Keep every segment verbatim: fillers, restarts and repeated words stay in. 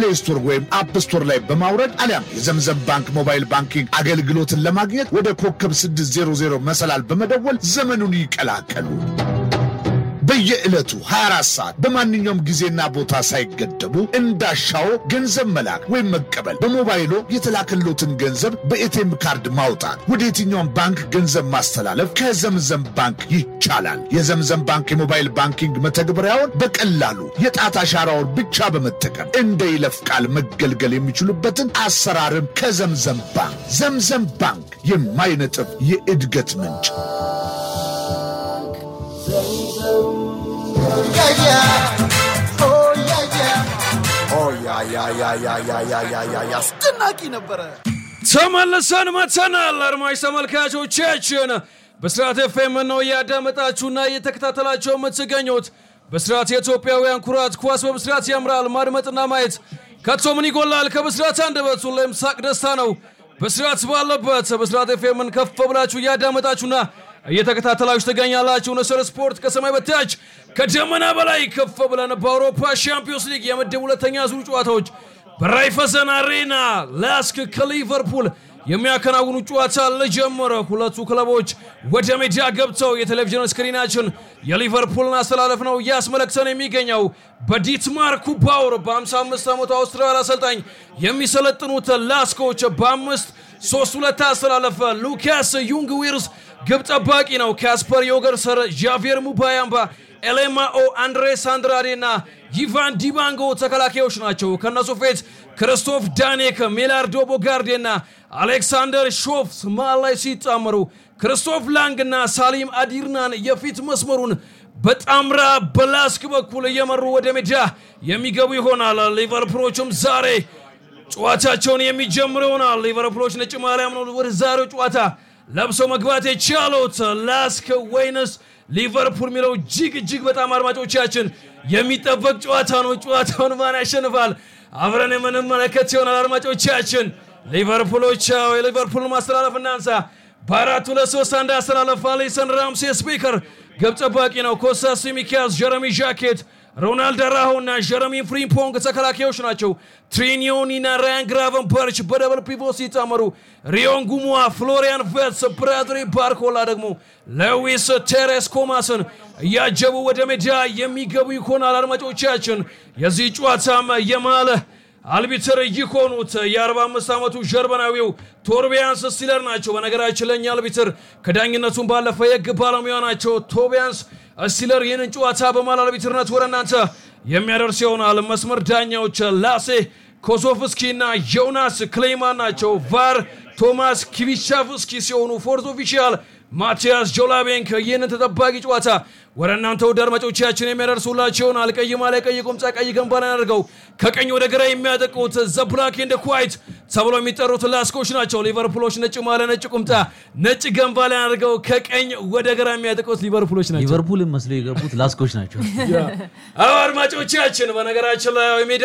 ፕሌይ ስቶር ወይም አፕ ስቶር ላይ በማውረድ አሊያም የዘምዘም ባንክ ሞባይል ባንኪንግ አገልግሎትን ለማግኘት ወደ ኮከብ ስድስት መቶ መሰላል በመደወል ዘመኑን ይቀላቀሉ። በየዕለቱ ሃያ አራት ሰዓት በማንኛውም ጊዜና ቦታ ሳይገደቡ እንዳሻው ገንዘብ መላክ ወይም መቀበል፣ በሞባይሎ የተላከሎትን ገንዘብ በኤቲኤም ካርድ ማውጣት፣ ወደ የትኛውም ባንክ ገንዘብ ማስተላለፍ ከዘምዘም ባንክ ይቻላል። የዘምዘም ባንክ የሞባይል ባንኪንግ መተግበሪያውን በቀላሉ የጣት አሻራውን ብቻ በመጠቀም እንደ ይለፍ ቃል መገልገል የሚችሉበትን አሰራርም ከዘምዘም ባንክ። ዘምዘም ባንክ የማይነጥፍ የእድገት ምንጭ። Yeah, yeah. Oh, yeah, yeah. Oh, yeah, yeah, yeah, yeah, yeah, yeah, yeah, yeah, yeah. አስደናቂ ነበረ። ተመልሰን መተናል። አድማጭ ተመልካቾቻችን በስራት ኤፍኤም ነው ያዳመጣችሁና እየተከታተላችሁ የምትገኙት። በስራት የኢትዮጵያውያን ኩራት ኳስ በስራት ያምራል። ማድመጥና ማየት ከቶ ምን ይጎላል? ከበስራት አንደበት ሁሌም ሳቅ ደስታ ነው። በስራት ባለበት በስራት ኤፍኤምን ከፍ ብላችሁ ያዳመጣችሁና እየተከታተላችሁ ተገኛላችሁ። ነሰር ስፖርት ከሰማይ በታች ከደመና በላይ ከፍ ብለን በአውሮፓ ሻምፒዮንስ ሊግ የምድብ ሁለተኛ ዙር ጨዋታዎች በራይፈዘን አሬና ላስክ ከሊቨርፑል የሚያከናውኑ ጨዋታ ለጀመረ ሁለቱ ክለቦች ወደ ሜዳ ገብተው የቴሌቪዥን ስክሪናችን የሊቨርፑልን አስተላለፍ ነው ያስመለክተን የሚገኘው። በዲትማር ኩባውር በ55 ዓመቱ አውስትራሊያ አሰልጣኝ የሚሰለጥኑት ላስኮች በአምስት ሶስት ሁለት አስተላለፈ። ሉካስ ዩንግዊርስ ግብ ጠባቂ ነው። ካስፐር ዮገርሰር፣ ጃቪር ሙባያምባ፣ ኤሌማኦ አንድሬስ አንድራዴና ይቫን ዲባንጎ ተከላካዮች ናቸው። ከነሱ ፊት ክርስቶፍ ዳኔክ፣ ሜላርዶ ቦጋርዴና አሌክሳንደር ሾፍስ መሃል ላይ ሲጣመሩ ክርስቶፍ ላንግና ሳሊም አዲርናን የፊት መስመሩን በጣምራ በላስክ በኩል እየመሩ ወደ ሜዳ የሚገቡ ይሆናል። ሊቨርፑሎችም ዛሬ ጨዋታቸውን የሚጀምሩ ይሆናል። ሊቨርፑሎች ነጭ ማሊያም ነው ወደ ዛሬው ጨዋታ ለብሰው መግባት የቻሉት። ላስክ ወይንስ ሊቨርፑል የሚለው እጅግ እጅግ በጣም አድማጮቻችን የሚጠበቅ ጨዋታ ነው። ጨዋታውን ማን ያሸንፋል አብረን የምንመለከት ይሆናል። አድማጮቻችን ሊቨርፑሎች የሊቨርፑል ማስተላለፍ እናንሳ። በአራት ሁለት ሶስት አንድ አስተላለፍ አሊሰን ራምሴ ስፒከር ግብ ጠባቂ ነው። ኮስታስ ሲሚካስ፣ ጀረሚ ጃኬት፣ ሮናልዶ አራሆና ጀረሚ ፍሪምፖንግ ተከላካዮች ናቸው። ትሪኒዮኒና ራያን ግራቨንበርች በደብል ፒቮት ሲጣመሩ ሪዮን ጉሙዋ፣ ፍሎሪያን ቨትስ፣ ብራድሪ ባርኮላ ደግሞ ሌዊስ ቴሬስ ኮማስን እያጀቡ ወደ ሜዳ የሚገቡ ይሆናል። አድማጮቻችን የዚህ ጨዋታም የማለ አልቢትር ይኮኑት የ45 ዓመቱ ጀርመናዊው ቶቢያንስ ስቲለር ናቸው። በነገራችን ለኛ አልቢትር ከዳኝነቱን ባለፈ የህግ ባለሙያ ናቸው። ቶቢያንስ ስቲለር ይህንን ጨዋታ በማል አልቢትርነት ወደ እናንተ የሚያደርስ ይሆናል። መስመር ዳኛዎች ላሴ ኮዞፍስኪና ዮናስ ክሌማን ናቸው። ቫር ቶማስ ኪቪቻቭስኪ ሲሆኑ ፎርዝ ኦፊሻል ማቲያስ ጆላቤንክ ይህንን ተጠባቂ ጨዋታ ወደ እናንተ ወደ አድማጮቻችን የሚያደርሱላችሁ ይሆናል። ቀይ ማሊያ፣ ቀይ ቁምጣ፣ ቀይ ገንባን ያደርገው ከቀኝ ወደ ግራ የሚያጠቁት ዘ ብላክ ኤንድ ኳይት ተብሎ የሚጠሩት ላስኮች ናቸው። ሊቨርፑሎች ነጭ ማሊያ፣ ነጭ ቁምጣ፣ ነጭ ገንባን ያደርገው ከቀኝ ወደ ግራ የሚያጠቁት ሊቨርፑሎች ናቸው። ሊቨርፑልን መስለው የገቡት ላስኮች ናቸው። አዎ አድማጮቻችን በነገራችን ላይ ሜዳ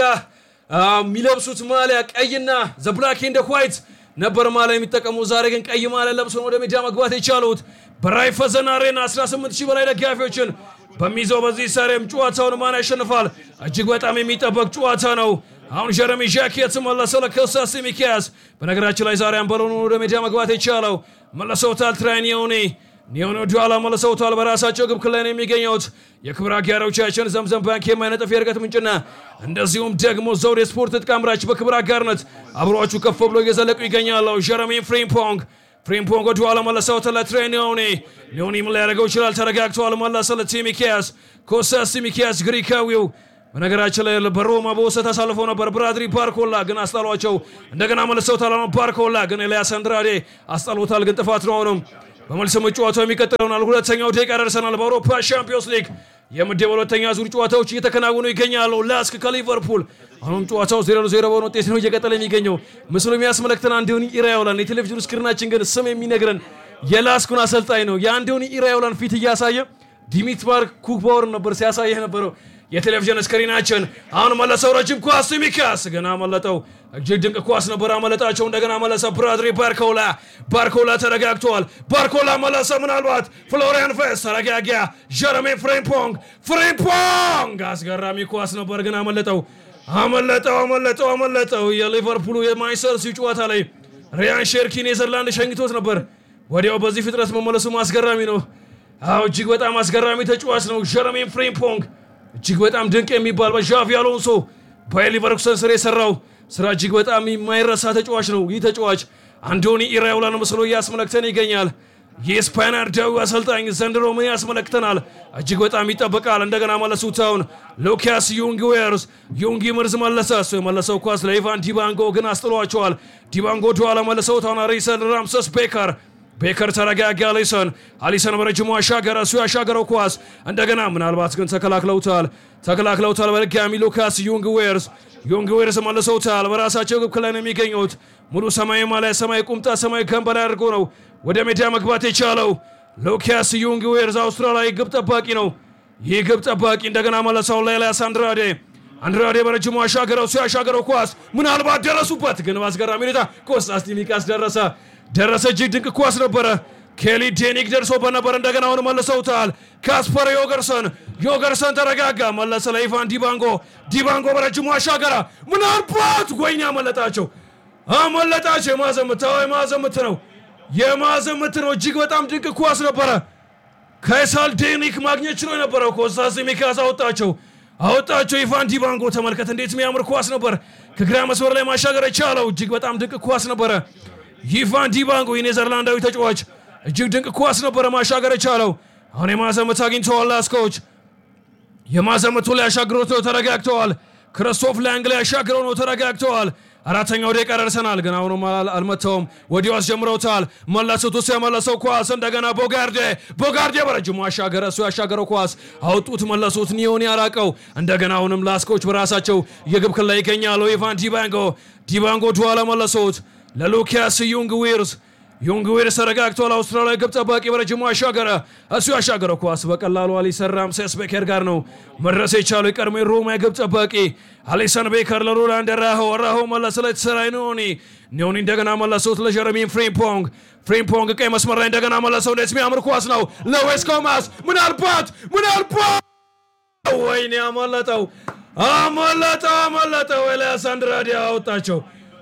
የሚለብሱት ማሊያ ቀይና ዘ ብላክ ኤንድ ኳይት ነበር ማሊያ የሚጠቀሙ። ዛሬ ግን ቀይ ማሊያ ለብሰው ወደ ሜዳ መግባት የቻሉት በራይፈዘን አሬና አስራ ስምንት ሺህ በላይ ደጋፊዎችን በሚይዘው በዚህ ሰሬም ጨዋታውን ማን ያሸንፋል? እጅግ በጣም የሚጠበቅ ጨዋታ ነው። አሁን ጀረሚ ጃኬት መለሰ ለኮስታስ ሲሚካስ። በነገራችን ላይ ዛሬ አንበሎን ወደ ሜዳ መግባት የቻለው መለሰውታል። ትራይኒዮኒ ኒዮኖ ዱአላ መለሰውታል። በራሳቸው ግብ ክልል ላይ የሚገኙት የክብር አጋሮቻችን ዘምዘም ባንክ የማይነጥፍ የርቀት ምንጭና እንደዚሁም ደግሞ ዘውድ ስፖርት ተቃምራች በክብር አጋርነት አብሯችሁ ከፍ ብሎ እየዘለቁ ይገኛሉ። ጀረሚ ፍሪምፖንግ ፍሪምፖንግ ዱአላ መለሰውታል ለትራይኒዮኒ ኒዮኒ ምን ሊያደርገው ይችላል? ተረጋግቷል። መለሰ ለሲሚካስ ኮስታስ ሲሚካስ ግሪካዊው በነገራችን ላይ በሮማ በውሰት አሳልፈው ነበር። ብራድሪ ባርኮላ ግን አስጣሏቸው። እንደገና መለሰውታል። ባርኮላ ግን ኤልያስ አንድራዴ አስጣሎታል። ግን ጥፋት ነው። አሁንም በመልስ ጨዋታው የሚቀጥለውናል። ሁለተኛው ደቂቃ ደርሰናል። በአውሮፓ ሻምፒዮንስ ሊግ የምድብ ሁለተኛ ዙር ጨዋታዎች እየተከናወኑ ይገኛሉ። ላስክ ከሊቨርፑል አሁንም ጨዋታው ዜሮ ለዜሮ በሆነ ውጤት ነው እየቀጠለ የሚገኘው። ምስሉ የሚያስመለክተን አንዶኒ ኢራዮላን የቴሌቪዥን ስክሪናችን ግን ስም የሚነግረን የላስኩን አሰልጣኝ ነው። የአንዶኒ ኢራዮላን ፊት እያሳየ ዲሚትር ኩባውር ነበር ሲያሳየ ነበረው የቴሌቪዥን ስክሪናችን። አሁን መለሰው ረጅም ኳስ ሲሚካስ ገና መለጠው። እጅግ ድንቅ ኳስ ነበር። አመለጣቸው። እንደገና መለሰ ብራድሪ ባርኮላ ባርኮላ ተረጋግቷል። ባርኮላ መለሰ። ምናልባት ፍሎሪያን ቨትስ ተረጋጋ። ጀረሚ ፍሪምፖንግ ፍሪምፖንግ አስገራሚ ኳስ ነበር ግን አመለጠው። አመለጠው አመለጠው አመለጠው የሊቨርፑሉ የማንቸስተር ሲቲ ጨዋታ ላይ ሪያን ሼርኪ ኔዘርላንድ ሸኝቶት ነበር ወዲያው በዚህ ፍጥረት መመለሱ ማስገራሚ ነው አው እጅግ በጣም አስገራሚ ተጫዋች ነው ጀረሚ ፍሪምፖንግ እጅግ በጣም ድንቅ የሚባል በዣቪ አሎንሶ በሊቨርኩሰን ስር የሰራው ስራ እጅግ በጣም የማይረሳ ተጫዋች ነው ይህ ተጫዋች አንዶኒ ኢራዮላን መስሎ ያስመለክተን ይገኛል የስፓናር ዳው አሰልጣኝ ዘንድሮ ምን ያስመለክተናል እጅግ በጣም ይጠበቃል እንደገና መለሱታውን ሉካስ ዩንግዌርስ ዩንግዌርስ መለሰስ መለሰው ኳስ ለኢቫን ዲባንጎ ግን አስጥሏቸዋል ዲባንጎ ዱአላ መለሰውታውን አሪሰን ራምሰስ ቤከር ቤከር ተረጋጋ አሊሰን አሊሰን በረጅሙ አሻገረ እሱ ያሻገረው ኳስ እንደገና ምናልባት ግን ተከላክለውታል ተከላክለውታል በድጋሚ ሉካስ ዩንግዌርስ ዩንግዌርስ መለሰውታል በራሳቸው ግብ ክለን የሚገኙት ሙሉ ሰማይ ማሊያ ሰማይ ቁምጣ ሰማይ ከንበላ አድርጎ ነው ወደ ሜዳ መግባት የቻለው ሉካስ ዩንግዌርስ አውስትራሊያዊ ግብ ጠባቂ ነው ይህ ግብ ጠባቂ እንደገና መለሰው ለኤልያስ አንድራዴ አንድራዴ በረጅሙ አሻገረው እሱ ያሻገረው ኳስ ምናልባት ደረሱበት ግን ባስገራሚ ሁኔታ ኮስታስ ዲሚካስ ደረሰ ደረሰ እጅግ ድንቅ ኳስ ነበረ ኬሊ ዴኒክ ደርሶ በነበር እንደገና አሁን መለሰውታል ካስፐር ዮገርሰን ዮገርሰን ተረጋጋ መለሰ ለኢቫን ዲባንጎ ዲባንጎ በረጅሙ አሻገረ ምናልባት ጎይኛ መለጣቸው አመለጣቸው የማዘምተው የማዘምት ነው የማዘምት ነው እጅግ በጣም ድንቅ ኳስ ነበረ ካይሳል ዴኒክ ማግኘት ችሎ የነበረ ኮስታስ ዲሚካስ አወጣቸው አወጣቸው ኢቫን ዲባንጎ ተመልከት እንዴት የሚያምር ኳስ ነበር ከግራ መስመር ላይ ማሻገር የቻለው እጅግ በጣም ድንቅ ኳስ ነበረ ኢቫን ዲባንጎ የኔዘርላንዳዊ ተጫዋች እጅግ ድንቅ ኳስ ነበረ ማሻገር የቻለው አሁን የማዘመት አግኝተዋል ላስኮች የማዘመቱ ላይ ያሻግሮት ነው ተረጋግተዋል ክርስቶፍ ላንግ ላይ ያሻግረው ነው ተረጋግተዋል አራተኛው ደቂቃ ደርሰናል ግን አሁንም አልመተውም ወዲያው አስጀምረውታል መለሱት ሲመለሰው ኳስ እንደገና ቦጋርዴ ቦጋርዴ በረጅሙ አሻገረ እሱ ያሻገረው ኳስ አውጡት መለሱት ኒዮኒ ያራቀው እንደገና አሁንም ላስኮች በራሳቸው የግብ ክልል ላይ ይገኛሉ ኢቫን ዲባንጎ ዲባንጎ ዱአላ መለሱት ለሉካስ ዩንግዌርስ ዩንግዌርስ ተረጋግቷል አውስትራሊያ ግብ ጠባቂ በረጅሙ አሻገረ እሱ ያሻገረው ኳስ በቀላሉ አሊሰን ራምሰስ ቤከር ጋር ነው መድረስ የቻለው የቀድሞ ሮማ ግብ ጠባቂ አሊሰን ቤከር ለሮላንድ ራሆ ራሆ መለሰ ለተሰራይ ኒዮኒ ኒዮኒ እንደገና መለሱት ለጀረሚ ፍሪምፖንግ ፍሪምፖንግ ቀይ መስመር ላይ እንደገና መለሰው እንዴት የሚያምር ኳስ ነው ለዌስ ኮማስ ምናልባት ምናልባት ወይኔ አመለጠው አመለጠው አመለጠው ኤልያስ አንድራዴ አወጣቸው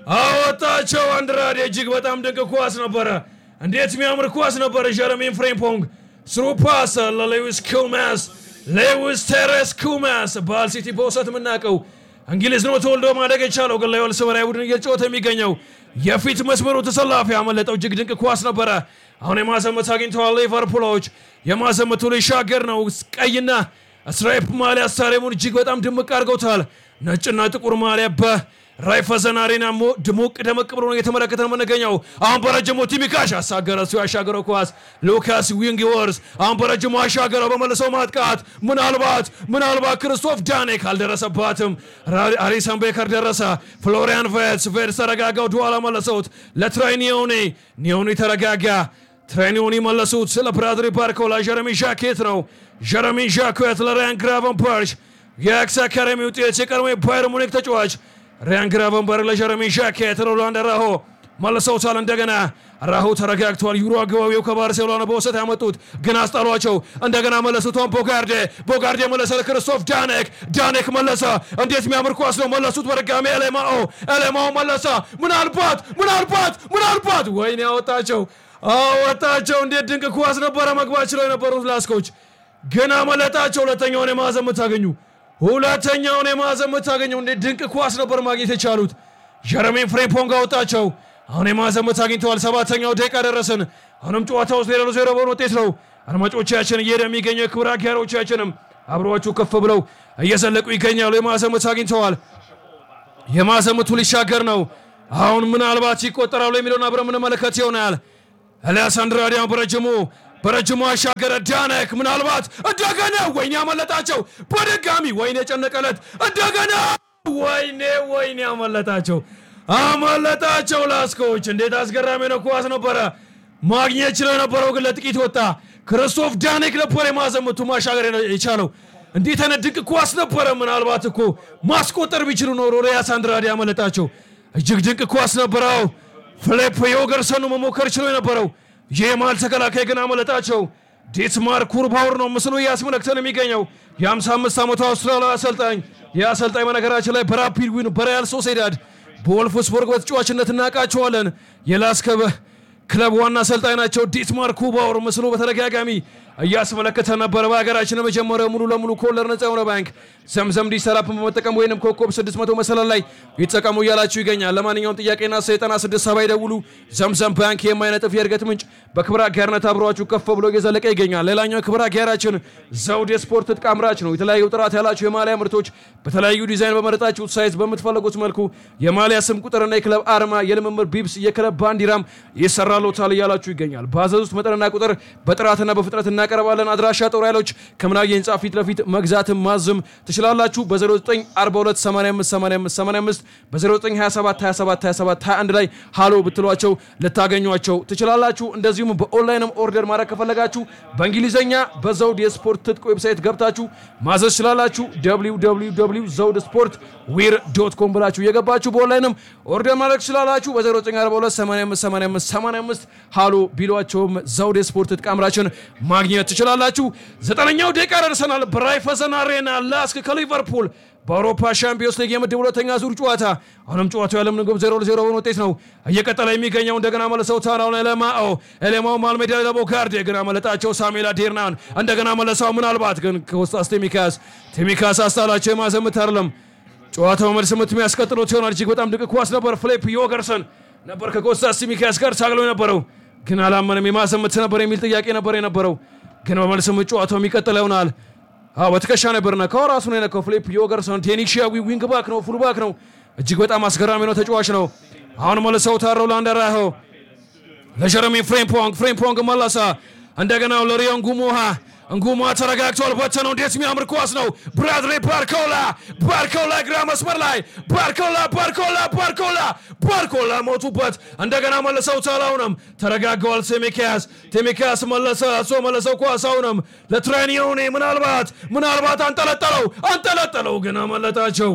አወጣቸው አንድራዴ እጅግ በጣም ድንቅ ኳስ ነበረ እንዴት የሚያምር ኳስ ነበረ ጀረሚ ፍሪምፖንግ ስሩ ፓስ ለሌዊስ ኩማስ ሌዊስ ቴሬስ ኩማስ ባል ሲቲ በውሰት ምናቀው እንግሊዝ ነው ተወልዶ ማደግ የቻለው ግን ለዮልስ በራይ ቡድን እየጨወተ የሚገኘው የፊት መስመሩ ተሰላፊ አመለጠው እጅግ ድንቅ ኳስ ነበረ አሁን የማዘመት አግኝተዋል ሊቨርፑሎች የማዘመቱ ሊሻገር ነው ቀይና ስትራይፕ ማሊያ ስታዲየሙን እጅግ በጣም ድምቅ አድርገውታል ነጭና ጥቁር ማሊያ በ ራይፈዘን አሬና ድሙቅ ደመቅ ብሎ ነው የተመለከተን መነገኛው አሁን በረጅሙ ቲሚካሽ አሳገረ እሱ ያሻገረው ኳስ ሉካስ ዩንግዌርስ አሁን በረጅሙ አሻገረው በመለሰው ማጥቃት ምናልባት ምናልባት ክርስቶፍ ዳኔክ አልደረሰባትም አሪሰን ቤከር ደረሰ ፍሎሪያን ቬትስ ቬትስ ተረጋጋው ዱአላ መለሰውት ለትራይ ኒዮኒ ኒዮኒ ተረጋጋ ትራይ ኒዮኒ መለሱት ስለ ብራድሪ ባርኮላ ጀረሚ ዣኬት ነው ጀረሚ ዣኬት ለራያን ግራቨንበርች የአክስ አካዳሚ ውጤት የቀድሞ ባየር ሙኒክ ተጫዋች ሪያን ግራቨንበርች ለጀረሚ ዣኬት ሮላንድ ራሆ መለሰውታል እንደገና ራሆ ተረጋግቷል ዩሩጓዊው ከባርሴሎና በውሰት ያመጡት ግን አስጣሏቸው እንደገና መለሱት ቦጋርዴ ቦጋርዴ መለሰ ለክርስቶፍ ዳኔክ ዳኔክ መለሰ እንዴት የሚያምር ኳስ ነው መለሱት በድጋሚ ኤሌማኦ ኤሌማኦ መለሰ ምናልባት ምናልባት ምናልባት ወይኔ አወጣቸው አወጣቸው እንዴት ድንቅ ኳስ ነበረ መግባት ችለው የነበሩት ላስኮች ግን አመለጣቸው ሁለተኛውን የማዕዘን ምት አገኙ ሁለተኛውን የማዕዘን ምት አገኙ እንዴት ድንቅ ኳስ ነበር ማግኘት የቻሉት ጀረሚ ፍሪምፖንግ አወጣቸው አሁን የማዕዘን ምት አግኝተዋል ሰባተኛው ደቂቃ ደረሰን አሁንም ጨዋታው ዜሮ ዜሮ በሆነ ውጤት ነው አድማጮቻችን እየሄደ የሚገኘው ክብር አጋሮቻችንም አብረዋችሁ ከፍ ብለው እየዘለቁ ይገኛሉ የማዕዘን ምት አግኝተዋል የማዕዘን ምቱ ሊሻገር ነው አሁን ምናልባት ይቆጠራሉ የሚለውን አብረን እንመለከት ይሆናል ኤልያስ አንድራዴ በረጅሙ በረጅሙ አሻገረ ዳኔክ ምናልባት እንደገና ወይኔ አመለጣቸው በድጋሚ ወይኔ ጨነቀለት እንደገና ወይኔ ወይኔ አመለጣቸው አመለጣቸው ላስኮች እንዴት አስገራሚ ነው ኳስ ነበረ ማግኘት ይችላል ነበረው ግን ለጥቂት ወጣ ክርስቶፍ ዳኔክ ነበር የማዕዘን ምቱ ማሻገር የቻለው እንዴት አይነት ድንቅ ኳስ ነበረ ምናልባት እኮ ማስቆጠር ቢችሉ ነው ኤልያስ አንድራዴ አመለጣቸው እጅግ ድንቅ ኳስ ነበረው ፊሊፕ ዮገርሰን መሞከር ችሎ የነበረው የማል ተከላካይ ግን አመለጣቸው ዲትማር ኩርባውር ነው ምስሉ ያስመለክተን የሚገኘው የ55 ዓመቱ አውስትራሊያዊ አሰልጣኝ የአሰልጣኝ በነገራችን ላይ በራፒድ ዊን በሪያል ሶሴዳድ በወልፍስበርግ በተጫዋችነት እናቃቸዋለን የላስከበ ክለብ ዋና አሰልጣኝ ናቸው ዲትማር ኩርባውር ምስሉ በተደጋጋሚ እያስመለከተ ነበር በሀገራችን መጀመሪያ ሙሉ ለሙሉ ኮለር ነፃ የሆነ ባንክ ዘምዘም ዲጂታል በመጠቀም ወይንም ኮከብ ስድስት መቶ መሰላል ላይ ይተቀሙ ያላችሁ ይገኛል ለማንኛውም ጥያቄና ዘጠና ስድስት ሰባ ይደውሉ ዘምዘም ባንክ የማይነጥፍ የእርገት ምንጭ በክብራ ጋርነት አብሯችሁ ከፍ ብሎ እየዘለቀ ይገኛል ሌላኛው ክብራ ጋራችን ዘውድ ስፖርት ትጥቅ አምራች ነው የተለያዩ ጥራት ያላችሁ የማሊያ ምርቶች በተለያዩ ዲዛይን በመረጣችሁት ሳይዝ በመትፈልጉት መልኩ የማሊያ ስም ቁጥርና የክለብ አርማ የልምምር ቢብስ የክለብ ባንዲራም ይሰራሎታል ያላችሁ ይገኛል ባዘዙት መጠንና ቁጥር በጥራትና በፍጥነት እናቀርባለን አድራሻ ጦር ኃይሎች ከምናየ ህንጻ ፊት ለፊት መግዛትም ማዝም ትችላላችሁ በ0942858585 በ0927272721 ላይ ሃሎ ብትሏቸው ልታገኙዋቸው ትችላላችሁ እንደዚሁም በኦንላይንም ኦርደር ማድረግ ከፈለጋችሁ በእንግሊዘኛ በዘውድ የስፖርት ትጥቅ ዌብሳይት ገብታችሁ ማዘዝ ትችላላችሁ ደብሊው ደብሊው ደብሊው ዶት ዘውድ ስፖርት ዊር ዶት ኮም ብላችሁ የገባችሁ በኦንላይንም ኦርደር ማድረግ ትችላላችሁ በ0942858585 ሃሎ ቢሏቸውም ዘውድ የስፖርት ትጥቅ አምራችን ማግኘት ትችላላችሁ ዘጠነኛው ደቂቃ ደርሰናል ብራይፈሰን አሬና ላስክ ከሊቨርፑል በአውሮፓ ሻምፒዮንስ ሊግ የምድብ ሁለተኛ ዙር ጨዋታ አሁንም ጨዋታው ያለም ንግብ ዜሮ ለዜሮ ሆኖ ውጤት ነው እየቀጠለ የሚገኘው እንደገና መለሰው ታናውን ኤሌማኦ ኤሌማኦ ማልሜዳ ለቦካርድ ግራ መለጣቸው ሳሙኤል አዴርናን እንደገና መለሰው ምናልባት ግን ኮስታስ ቲሚካስ ቲሚካስ አስታላቸው የማዘምት አይደለም ጨዋታው መልስ ምት የሚያስቀጥለው ሲሆን እጅግ በጣም ድቅ ኳስ ነበር ፍሊፕ ዮገርሰን ነበር ከኮስታስ ቲሚካስ ጋር ታግሎ የነበረው ግን አላመነም የማዘምት ነበር የሚል ጥያቄ ነበር የነበረው ግን በመልስ ምት ጨዋታው የሚቀጥል ይሆናል አዎ በትከሻ ነበርና ከራሱ ነው የነካው ፍሊፕ ዮገርሰን ቴኒሺያዊ ዊንግ ባክ ነው ፉል ባክ ነው እጅግ በጣም አስገራሚ ነው ተጫዋች ነው አሁን መልሰው ታረው ላንደራሆ ለጀረሚ ፍሬምፖንግ ፍሬምፖንግ መለሰ እንደገና ለሪዮን ጉሞሃ እንጉማ ተረጋግቷል በተነው እንዴት የሚያምር ኳስ ነው ብራድሊ ባርኮላ ባርኮላ ግራ መስመር ላይ ባርኮላ ባርኮላ ባርኮላ ባርኮላ ሞቱበት እንደገና መለሰው ታላውንም ተረጋግቷል ቲሚካስ ቲሚካስ መለሰ አሶ መለሰው ኳሳውንም ለትሬኒዮኒ ምናልባት ምናልባት አንጠለጠለው አንጠለጠለው ግን አመለጣቸው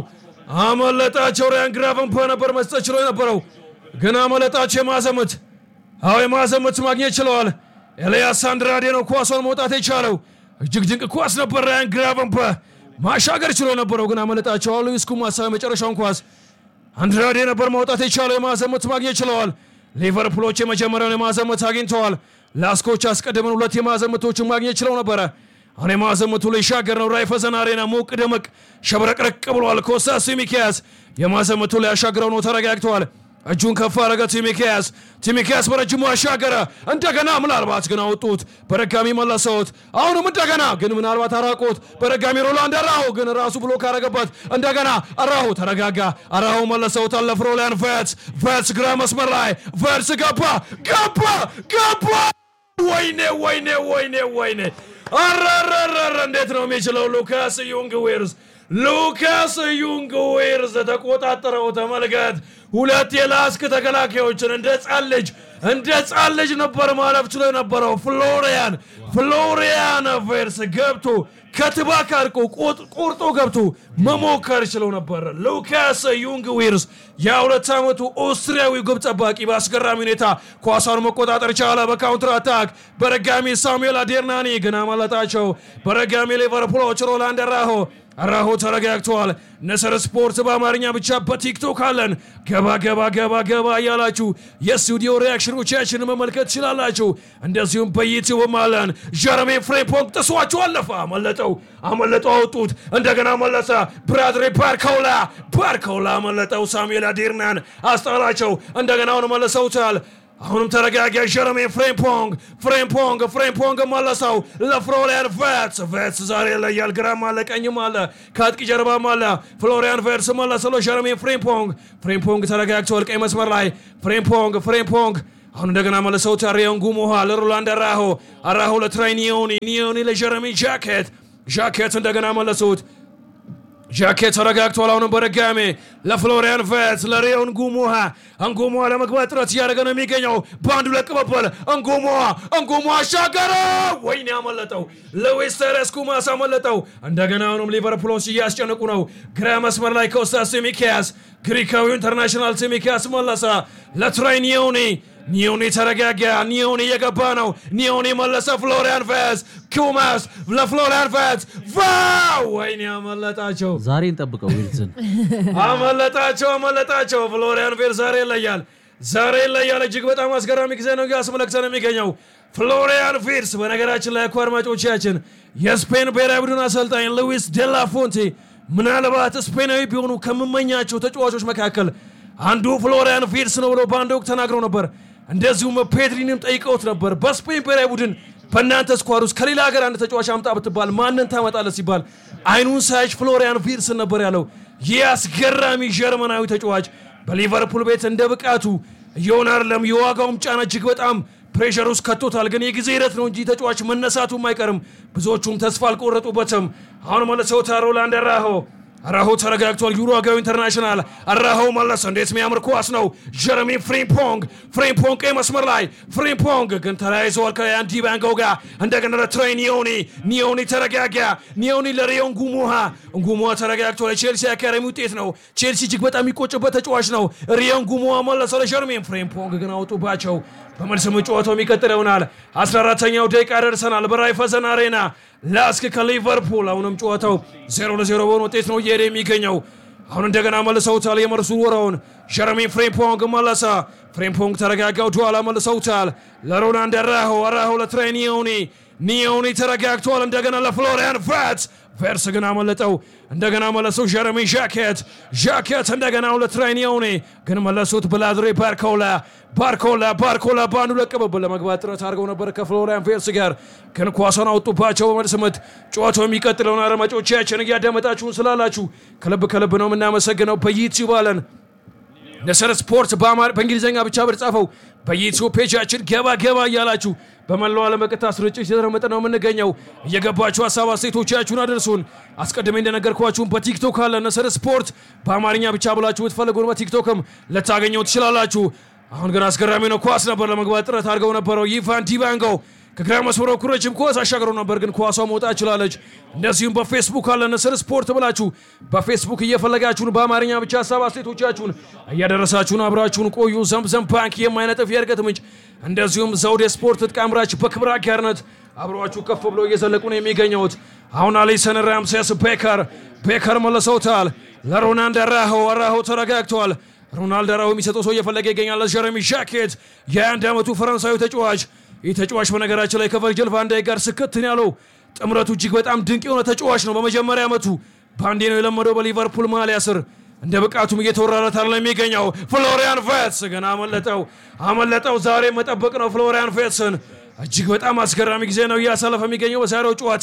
አመለጣቸው ራያን ግራቨንፖ ነበር መስጠት ችሎ የነበረው ግን አመለጣቸው ማዘመት አዎ ማዘመት ማግኘት ችለዋል ኤልያስ አንድራዴ ነው ኳሱን መውጣት የቻለው እጅግ ድንቅ ኳስ ነበር ራያን ግራቨንፖ ማሻገር ችሎ ነበረው ግን አመለጣቸው ሉዊስ ኩማሳ መጨረሻውን ኳስ አንድራዴ ነበር መውጣት የቻለው የማዘመት ማግኘት ችለዋል ሊቨርፑሎች የመጀመሪያውን የማዘመት አግኝተዋል ላስኮች አስቀድመን ሁለት የማዘመቶችን ማግኘት ችለው ነበር አሁን የማዘመቱ ላይ ሻገር ነው ራይፈዘን አሬና ሞቅ ደመቅ ሸብረቅረቅ ብሏል ኮስታስ ቲሚካስ የማዘመቱ ላይ ያሻገረው ነው ተረጋግቷል እጁን ከፍ አረገ ቲሚካስ ቲሚካስ በረጅሙ አሻገረ እንደገና ምናልባት ግን አወጡት በረጋሚ መለሰውት አሁንም እንደገና ግን ምናልባት አራቆት በረጋሚ ሮላንድ አራሁ ግን ራሱ ብሎክ አረገበት እንደገና አራሁ ተረጋጋ አራሁ መለሰውት ለፍሮላን ቨርትስ ቨርትስ ግራ መስመር ላይ ቨርትስ ገባ ገባ ገባ ወይኔ ወይኔ ወይኔ ወይኔ አራራራ እንዴት ነው የሚችለው ሉካስ ዩንግዌርስ ሉካስ ዩንግዌርስ ተቆጣጠረው ተመልከት ሁለት የላስክ ተከላካዮችን እንደ ጻልጅ እንደ ጻልጅ ነበር ማለፍ ችሎ የነበረው ፍሎሪያን ፍሎሪያን ቨርትስ ገብቶ ከትባክ አርቆ ቆርጦ ገብቶ መሞከር ችሎ ነበር ሉካስ ዩንግዌርስ የሁለት ዓመቱ ኦስትሪያዊ ግብ ጠባቂ በአስገራሚ ሁኔታ ኳሷን መቆጣጠር ቻለ በካውንተር አታክ በረጋሚ ሳሙኤል አዴርናኒ ግን አመለጣቸው በረጋሚ ሊቨርፑሎች ሮላንድ አራሆ አራሆ ተረጋግቷል ነሰር ስፖርት በአማርኛ ብቻ በቲክቶክ አለን ገባ ገባ ገባ ገባ ያላችሁ የስቱዲዮ ሪአክሽኖቻችንን መመልከት ትችላላችሁ እንደዚሁም በዩቲዩብ አለን ጀረሚ ፍሬምፖንግ ጥሷቸው አለፈ አመለጠው አመለጠው አውጡት እንደገና መለሰ ብራድሊ ባርኮላ ባርኮላ አመለጠው ሳሙኤል አዴርናን አስጣላቸው እንደገና አሁን መለሰውታል አሁንም ተረጋጋ ጀረሚ ፍሬምፖንግ ፍሬምፖንግ ፍሬምፖንግ መለሰው ለፍሎሪያን ቨርትስ ቨርትስ ዛሬ ላይ ያልግራም አለ ቀኝም አለ ከአጥቂ ጀርባም አለ ፍሎሪያን ቨርትስ መለሰው ለጀረሚ ፍሬምፖንግ ፍሬምፖንግ ተረጋግቷል ቀኝ መስመር ላይ ፍሬምፖንግ ፍሬምፖንግ አሁን እንደገና መለሰው ታሪዮን ጉሞሃ ለሮላንድ አራሆ አራሆ ለትሬኒዮኒ ኒዮኒ ለጀረሚ ጃኬት ጃኬት እንደገና መለሰውት ጃኬት ተረጋግቷል አሁን በረጋሚ ለፍሎሪያን ቨርትስ ለሪዮን ጉሞሃ አንጉሞሃ ለመግባት ጥረት ያደረገ ነው የሚገኘው ባንዱ ለቅበበል አንጉሞሃ አንጉሞሃ ሻገረ ወይኔ አመለጠው ሉዊስ ቴሬስ ኩማስ አመለጠው እንደገና አሁንም ሊቨርፑሎች እያስጨነቁ ነው ግራ መስመር ላይ ኮስታስ ቲሚካስ ግሪካዊው ኢንተርናሽናል ቲሚካስ መለሰ ለትሬኒዮኒ ኒዮኒ ተረጋጋ ኒዮኒ የገባ ነው ኒዮኒ መለሰ ፍሎሪያን ቨርትዝ ኩማስ ለፍሎሪያን ቨርትዝ ዋው ወይኔ አመለጣቸው ዛሬ እንጠብቀው ዊልሰን አመለጣቸው አመለጣቸው ፍሎሪያን ቨርትዝ ዛሬ ይለያል ዛሬ ይለያል እጅግ በጣም አስገራሚ ጊዜ ነው ያስመለክተን የሚገኘው ፍሎሪያን ቨርትዝ በነገራችን ላይ አድማጮቻችን የስፔን ብሔራዊ ቡድን አሰልጣኝ ሉዊስ ዴላ ፎንቴ ምናልባት ስፔናዊ ቢሆኑ ከመመኛቸው ተጫዋቾች መካከል አንዱ ፍሎሪያን ቨርትዝ ነው ብሎ ባንድ ወቅት ተናግረው ነበር እንደዚሁም ፔድሪንም ጠይቀውት ነበር በስፔን ብሔራዊ ቡድን በእናንተ ስኳድ ውስጥ ከሌላ ሀገር አንድ ተጫዋች አምጣ ብትባል ማንን ታመጣለህ ሲባል አይኑን ሳይሽ ፍሎሪያን ቨርትዝ ነበር ያለው ያስገራሚ ጀርመናዊ ተጫዋች በሊቨርፑል ቤት እንደ ብቃቱ ዮናርለም የዋጋውም ጫና እጅግ በጣም ፕሬሸር ውስጥ ከቶታል ግን የጊዜ ሂደት ነው እንጂ ተጫዋች መነሳቱ የማይቀርም ብዙዎቹም ተስፋ አልቆረጡበትም አሁን መለሰው ሮላንድ አራሆ አራሆ ተረጋግቷል ዩሩጓዊ ኢንተርናሽናል አራሆ መለሰ እንዴት የሚያምር ኳስ ነው ጀረሚ ፍሪምፖንግ ፍሪምፖንግ ቀይ መስመር ላይ ፍሪምፖንግ ግን ተራይዟል ከአንዲ ባንጎ ጋር እንደገና ለትሬይ ኒዮኒ ኒዮኒ ተረጋጋ ኒዮኒ ለሪዮን ጉሙሃ ጉሙሃ ተረጋግቷል ቼልሲ አካዳሚ ውጤት ነው ቼልሲ እጅግ በጣም የሚቆጭበት ተጫዋች ነው ሪዮን ጉሙሃ መለሰ ለጀረሚ ፍሪምፖንግ ግን አውጡባቸው በመልስ ጨዋታው የሚቀጥል ይሆናል አስራ አራተኛው ደቂቃ ደርሰናል በራይፈዘን አሬና ላስክ ከሊቨርፑል አሁንም ጨዋታው ዜሮ ለዜሮ በሆነ ውጤት ነው እየሄደ የሚገኘው አሁን እንደገና መልሰውታል የመርሱ ወራውን ጀረሚ ፍሪምፖንግ መለሰ ፍሪምፖንግ ተረጋጋው ዱዋላ መልሰውታል ለሮላንድ አራሆ አራሆ ለትሬይ ኒዮኒ ኒዮኒ ተረጋግቷል እንደገና ለፍሎሪያን ቨርትዝ ቨርትዝ ግን አመለጠው እንደገና መለሰው ጀረሚ ዣኬት ዣኬት እንደገና ለትሬይ ኒዮኒ ግን መለሱት ብላድሬ ባርኮላ ባርኮላ ባርኮላ ባንዱ ለቀበበ ለመግባት ጥረት አድርገው ነበር ከፍሎሪያን ቨርትዝ ጋር ግን ኳሷን አውጡባቸው በመልስ ምት ጨዋታው የሚቀጥለውን አድማጮቻችን እያዳመጣችሁን ስላላችሁ ከልብ ከልብ ነው የምናመሰግነው በዩቲዩብ አለን ነሰር ስፖርት በእንግሊዝኛ ብቻ በተጻፈው በዩቲዩብ ፔጃችን ገባ ገባ እያላችሁ በመላው ዓለም በቀጥታ ስርጭት እየተደመጠ ነው የምንገኘው እየገባችሁ ሀሳብ አስተያየቶቻችሁን አድርሱን አስቀድሜ እንደነገርኳችሁ በቲክቶክ አለ ነሰር ስፖርት በአማርኛ ብቻ ብላችሁ ብትፈልጉን በቲክቶክም ልታገኙት ትችላላችሁ አሁን ግን አስገራሚ ነው ኳስ ነበር ለመግባት ጥረት አድርገው ነበረው ይቫን ዲባንጎ ከግራ መስመሩ ኩረጅም ኳስ አሻግረው ነበር ግን ኳሷ መውጣት ችላለች እንደዚሁም በፌስቡክ አለ ነሰር ስፖርት ብላችሁ በፌስቡክ እየፈለጋችሁን በአማርኛ ብቻ ሀሳብ አስተያየቶቻችሁን እያደረሳችሁን አብራችሁን ቆዩ ዘምዘም ባንክ የማይነጥፍ የእርገት ምንጭ እንደዚሁም ዘውድ ስፖርት ተቃምራች በክብራ ጋርነት አብራችሁ ከፍ ብሎ እየዘለቁ ነው የሚገኙት አሁን አሊሰን ራምሴስ ቤከር ቤከር መለሰውታል ለሮናልድ አራሆ አራሆ ተረጋግቷል ሮናልድ አራሆ የሚሰጠው ሰው እየፈለገ ይገኛል ጀረሚ ዣኬት የአንድ ዓመቱ ፈረንሳዊ ተጫዋች ይህ ተጫዋች በነገራችን ላይ ከቨርጂል ቫን ዳይክ ጋር ስክትን ያለው ጥምረቱ እጅግ በጣም ድንቅ የሆነ ተጫዋች ነው በመጀመሪያ ዓመቱ ባንዴ ነው የለመደው በሊቨርፑል ማሊያ ስር እንደ በቃቱም እየተወራረተ አይደለም የሚገኘው ፍሎሪያን ቨርትዝ ገና አመለጠው አመለጠው ዛሬ መጠበቅ ነው ፍሎሪያን ቨርትዝን እጅግ በጣም አስገራሚ ጊዜ ነው እያሳለፈ የሚገኘው በዛሬው ጨዋታ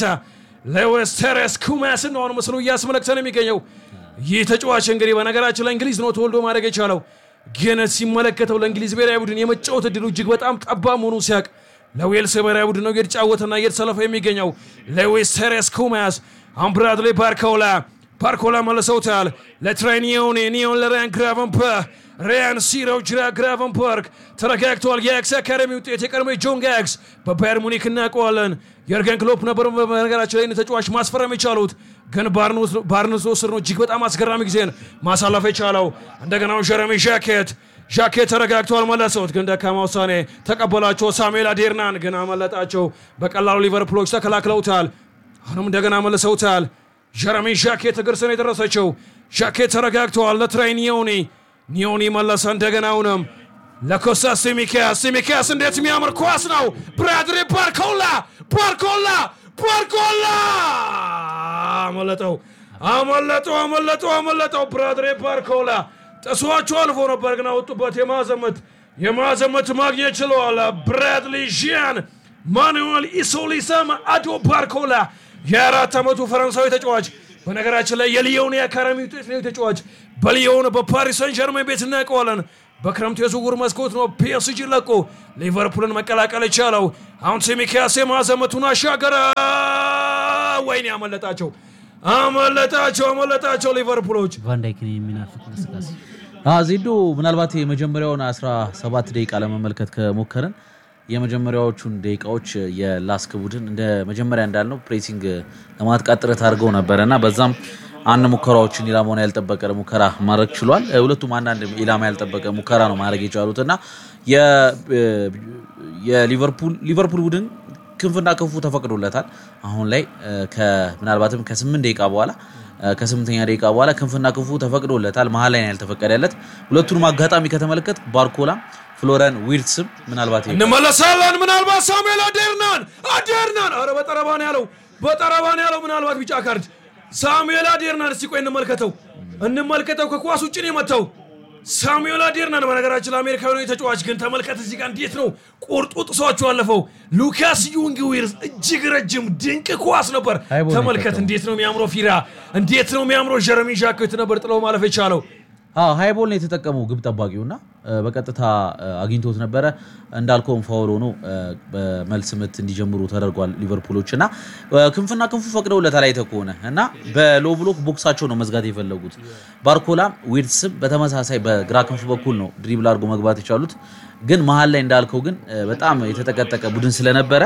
ሉዊስ ቴሬስ ኩማስ ነው አሁን መስሎ እያስመለክተን የሚገኘው ይህ ተጫዋች እንግዲህ በነገራችን ላይ እንግሊዝ ነው ተወልዶ ማድረግ የቻለው ግን ሲመለከተው ለእንግሊዝ ብሔራዊ ቡድን የመጫወት እድሉ እጅግ በጣም ጠባብ መሆኑን ሲያቅ ለዌልስ ብሔራዊ ቡድን ነው እየተጫወተና እየተሰለፈ የሚገኘው ሉዊስ ቴሬስ ኩማስ አሁን ብራድሊ ባርኮላ ባርኮላ መለሰውታል ለትሬይ ኒዮኒ ኒዮኒ ለራያን ግራቨንበርግ ራያን ሲሮ ጅራ ግራቨንበርግ ተረጋግቷል የኤክስ አካዳሚ ውጤት የቀድሞ ጆን ጋግስ በባየር ሙኒክ እናውቀዋለን የርገን ክሎፕ ነበር በነገራችን ላይ ተጫዋች ማስፈረም የቻሉት ግን ባርንስ ወስር ነው እጅግ በጣም አስገራሚ ጊዜን ማሳለፍ የቻለው እንደገና ጀረሚ ዣኬት ዣኬት ተረጋግቷል መለሰውት ግን ደካማ ውሳኔ ተቀበላቸው ሳሙኤል አዴርናን ግን አመለጣቸው በቀላሉ ሊቨርፑሎች ተከላክለውታል አሁንም እንደገና መለሰውታል ጀረሚ ዣኬት ግርሰን የደረሰችው ዣኬት ተረጋግቷል ለትሬይ ኒዮኒ ኒዮኒ መለሰ እንደገና አሁንም ለኮስታ ሲሚካስ ሲሚካስ እንዴት የሚያምር ኳስ ነው ብራድሊ ባርኮላ ባርኮላ ባርኮላ አመለጠው አመለጠው አመለጠው አመለጠው ብራድሊ ባርኮላ ተስዋቹ አልፎ ነበር ግን አውጡበት የማዘመት የማዘመት ማግኘት ችለዋል ብራድሊ ጂያን ማኑኤል ኢሶሊሳም አዶ ባርኮላ የአራት ዓመቱ ፈረንሳዊ ተጫዋች በነገራችን ላይ የሊዮን የአካዳሚ ውጤት ነው ተጫዋች በሊዮን በፓሪስ ሰን ጀርመን ቤት እናውቀዋለን በክረምቱ የዝውውር መስኮት ነው ፒኤስጂ ለቆ ሊቨርፑልን መቀላቀል የቻለው አሁን ሲሚካስ የማዘመቱን አሻገረ ወይኔ አመለጣቸው አመለጣቸው አመለጣቸው ሊቨርፑሎች ቫን ዳይክን የሚናፍቅ እንቅስቃሴ አዚዶ ምናልባት የመጀመሪያውን አስራ ሰባት ደቂቃ ለመመልከት ከሞከረን የመጀመሪያዎቹን ደቂቃዎች የላስክ ቡድን እንደ መጀመሪያ እንዳልነው ፕሬሲንግ ለማጥቃት ጥረት አድርገው ነበርና በዛም አንድ ሙከራዎችን ኢላማውን ያልጠበቀ ሙከራ ማድረግ ችሏል ሁለቱም አንድ ኢላማ ያልጠበቀ ሙከራ ነው ማድረግ የቻሉትና የ የሊቨርፑል ሊቨርፑል ቡድን ክንፍና ክንፉ ተፈቅዶለታል አሁን ላይ ከምናልባትም ከ8 ደቂቃ በኋላ ከ8ኛ ደቂቃ በኋላ ክንፍና ክንፉ ተፈቅዶለታል መሃል ላይ ያልተፈቀደለት ሁለቱንም አጋጣሚ ከተመለከት ባርኮላ ፍሎረን ዊርትስም ምናልባት እንመለሳለን ምናልባት ሳሙኤል አዴርናን አዴርናን አረ በጠረባን ያለው በጠረባን ያለው ምናልባት ቢጫ ካርድ ሳሙኤል አዴርናን እስቲ ቆይ እንመልከተው እንመልከተው ከኳስ ውጭ ነው የመታው ሳሙኤል አዴርናን በነገራችን ለአሜሪካዊ ነው የተጫዋች ግን ተመልከት እዚህ ጋር እንዴት ነው ቆርጦ ጥሷቸው አለፈው ሉካስ ዩንግዊርስ እጅግ ረጅም ድንቅ ኳስ ነበር ተመልከት እንዴት ነው የሚያምረው ፊራ እንዴት ነው የሚያምረው ጀረሚ ዣክት ነበር ጥለው ማለፍ የቻለው አዎ ሃይቦል ነው የተጠቀመው ግብ ጠባቂውና በቀጥታ አግኝቶት ነበር እንዳልከው ፋውል ሆኖ በመልስ ምት እንዲጀምሩ ተደርጓል ሊቨርፑሎችና ክንፍና ክንፉ ፈቅደውለታል አይተኮነ እና በሎ ብሎክ ቦክሳቸው ነው መዝጋት የፈለጉት ባርኮላ ዊርትስም በተመሳሳይ በግራ ክንፍ በኩል ነው ድሪብል አድርጎ መግባት የቻሉት ግን መሃል ላይ እንዳልከው ግን በጣም የተጠቀጠቀ ቡድን ስለነበረ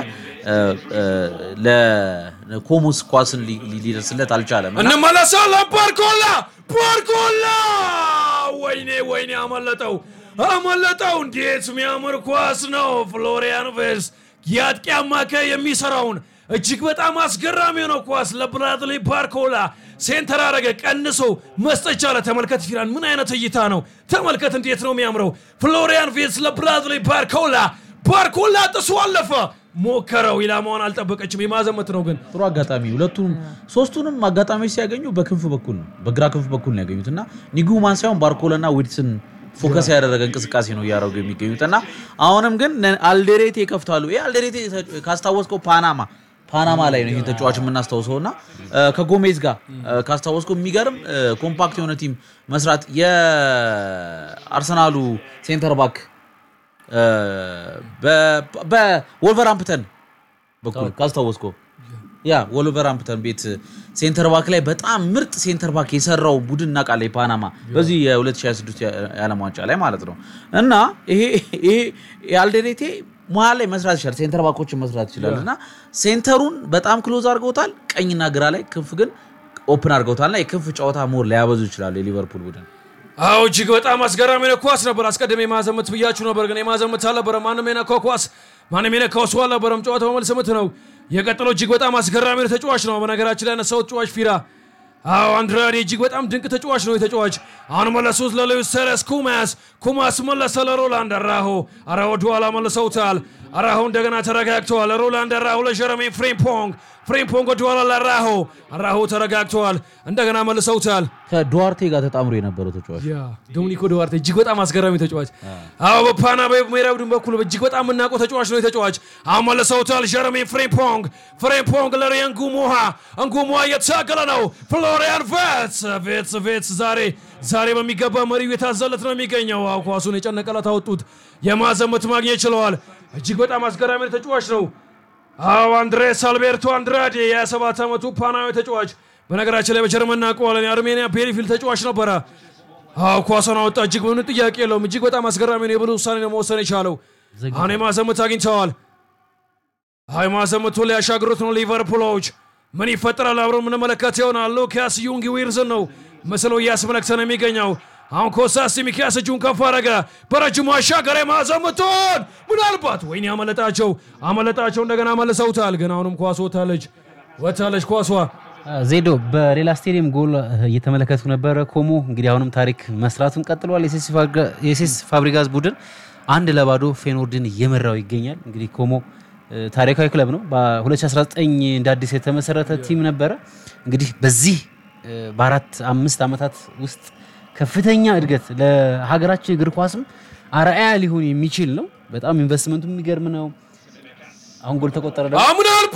ለኮሙስ ኳስን ሊደርስለት አልቻለም እና እንመለሳለን ባርኮላ ባርኮላ ወይኔ ወይኔ አመለጠው አመለጠው እንዴት የሚያምር ኳስ ነው ፍሎሪያን ቬርስ ያጥቂ አማካይ የሚሰራውን እጅግ በጣም አስገራሚ ነው ኳስ ለብራድሊ ባርኮላ ሴንተር አረገ ቀንሶ መስጠት ቻለ ተመልከት ፊራን ምን አይነት እይታ ነው ተመልከት እንዴት ነው የሚያምረው ፍሎሪያን ቬርስ ለብራድሊ ባርኮላ ባርኮላ ጥሶ አለፈ ሞከረው ኢላማውን አልጠበቀችም የማዘመት ነው ግን ጥሩ አጋጣሚ ሁለቱም ሶስቱንም አጋጣሚዎች ሲያገኙ በክንፍ በኩል ነው በግራ ክንፍ በኩል ነው ያገኙትና ኒጉማን ሳይሆን ባርኮላና ዊድስን ፎከስ ያደረገ እንቅስቃሴ ነው ያደረጉ የሚገኙትና አሁንም ግን አልዴሬቴ ይከፍታሉ ይሄ አልዴሬቴ ካስታወስከው ፓናማ ፓናማ ላይ ነው የተጫዋች የምናስተዋውሰውና ከጎሜዝ ጋር ካስታወስከው የሚገርም ኮምፓክት የሆነ ቲም መስራት የአርሰናሉ ሴንተር ባክ በወልቨርሃምፕተን በኩል ካስታወስከው ያ ወልቨርሃምፕተን ቤት ሴንተር ባክ ላይ በጣም ምርጥ ሴንተር ባክ የሰራው ቡድን እናቃለ ፓናማ በዚህ የ2026 የዓለም ዋንጫ ላይ ማለት ነው እና ይሄ ይሄ ያልዴሬቴ መሃል ላይ መስራት ይችላል ሴንተር ባኮችን መስራት ይችላልና ሴንተሩን በጣም ክሎዝ አድርገውታል ቀኝና ግራ ላይ ክንፍ ግን ኦፕን አድርገውታልና የክንፍ ጨዋታ ሞር ሊያበዙ ይችላል የሊቨርፑል ቡድን አው እጅግ በጣም አስገራሚ ነው ኳስ ነበር አስቀድሜ ማዘመት ብያችሁ ነበር ግን የማዘመት አልነበረ ማንም የነካው ኳስ ማንም የነካው ሰው አልነበረም ጨዋታው መልስ ምት ነው የቀጠለው እጅግ በጣም አስገራሚ ነው ተጫዋች ነው በነገራችን ላይ ነሳው ተጫዋች ፊራ አው አንድራዴ እጅግ በጣም ድንቅ ተጫዋች ነው የተጫዋች አሁን መለሱት ለሉዊስ ሴሬስ ኩማስ ኩማስ መለሰ ለሮላንድ አራሆ አራሆ ዱዋላ መለሰውታል አራሆ እንደገና ተረጋግቷል ሮላንድ አራሆ ለጀረሚ ፍሬምፖንግ ፍሬምፖንግ ዱዋላ ለአራሆ አራሆ ተረጋግቷል እንደገና መለሰውታል ከዱዋርቴ ጋር ተጣምሮ የነበረው ተጫዋች ያ ዶሚኒኮ ዱዋርቴ እጅግ በጣም አስገራሚ ተጫዋች አው በፓናማ ብሔራዊ ቡድን በኩል እጅግ በጣም እናቆ ተጫዋች ነው የተጫዋች አሁን መለሰውታል ጀረሚ ፍሬምፖንግ ፍሬምፖንግ ለሪያን ጉሞሃ አንጉሞሃ እየታገለ ነው ፍሎሪያን ቬትስ ቬትስ ቬትስ ዛሬ ዛሬ በሚገባ መሪው የታዘለት ነው የሚገኘው አው ኳሱን የጨነቀላት አወጡት የማዘመት ማግኘት ችለዋል እጅግ በጣም አስገራሚ ተጫዋች ነው አው አንድሬስ አልቤርቶ አንድራዴ የ27 ዓመቱ ፓናዊ ተጫዋች በነገራችን ላይ በጀርመንና ቆላን የአርሜኒያ ቤሪፊል ተጫዋች ነበር አው ኳሱን አወጣ እጅግ ምን ጥያቄ የለውም እጅግ በጣም አስገራሚ ነው የብሉ ውሳኔ ነው መወሰን የቻለው አሁን የማዘመት አግኝተዋል አይ ማዘመቱ ላይ ያሻግሩት ነው ሊቨርፑሎች ምን ይፈጠራል አብሮ ምን መለከት ይሆናል ሉካስ ዩንግዊርስ ነው መስሎ ያስመለክተን የሚገኘው አሁን ኮሳስ ሚካስ ጁን ከፋረጋ በረጅሙ አሻገረ ማዘመቱን ምናልባት ወይኔ አመለጣቸው አመለጣቸው እንደገና መልሰውታል ግን አሁንም ኳስ ወታለች ወታለች ኳሷ ዜዶ በሌላ ስቴዲየም ጎል እየተመለከቱ ነበር ኮሞ እንግዲህ አሁንም ታሪክ መስራቱን ቀጥሏል የሴስ ፋብሪጋስ ቡድን አንድ ለባዶ ፌኖርድን እየመራው ይገኛል እንግዲህ ኮሞ ታሪካዊ ክለብ ነው በ2019 እንደ አዲስ የተመሰረተ ቲም ነበር እንግዲህ በዚህ በአራት አምስት አመታት ውስጥ ከፍተኛ እድገት ለሀገራችን እግር ኳስም አርአያ ሊሆን የሚችል ነው በጣም ኢንቨስትመንቱ የሚገርም ነው አሁን ጎል ተቆጠረ ደግሞ አምናልባ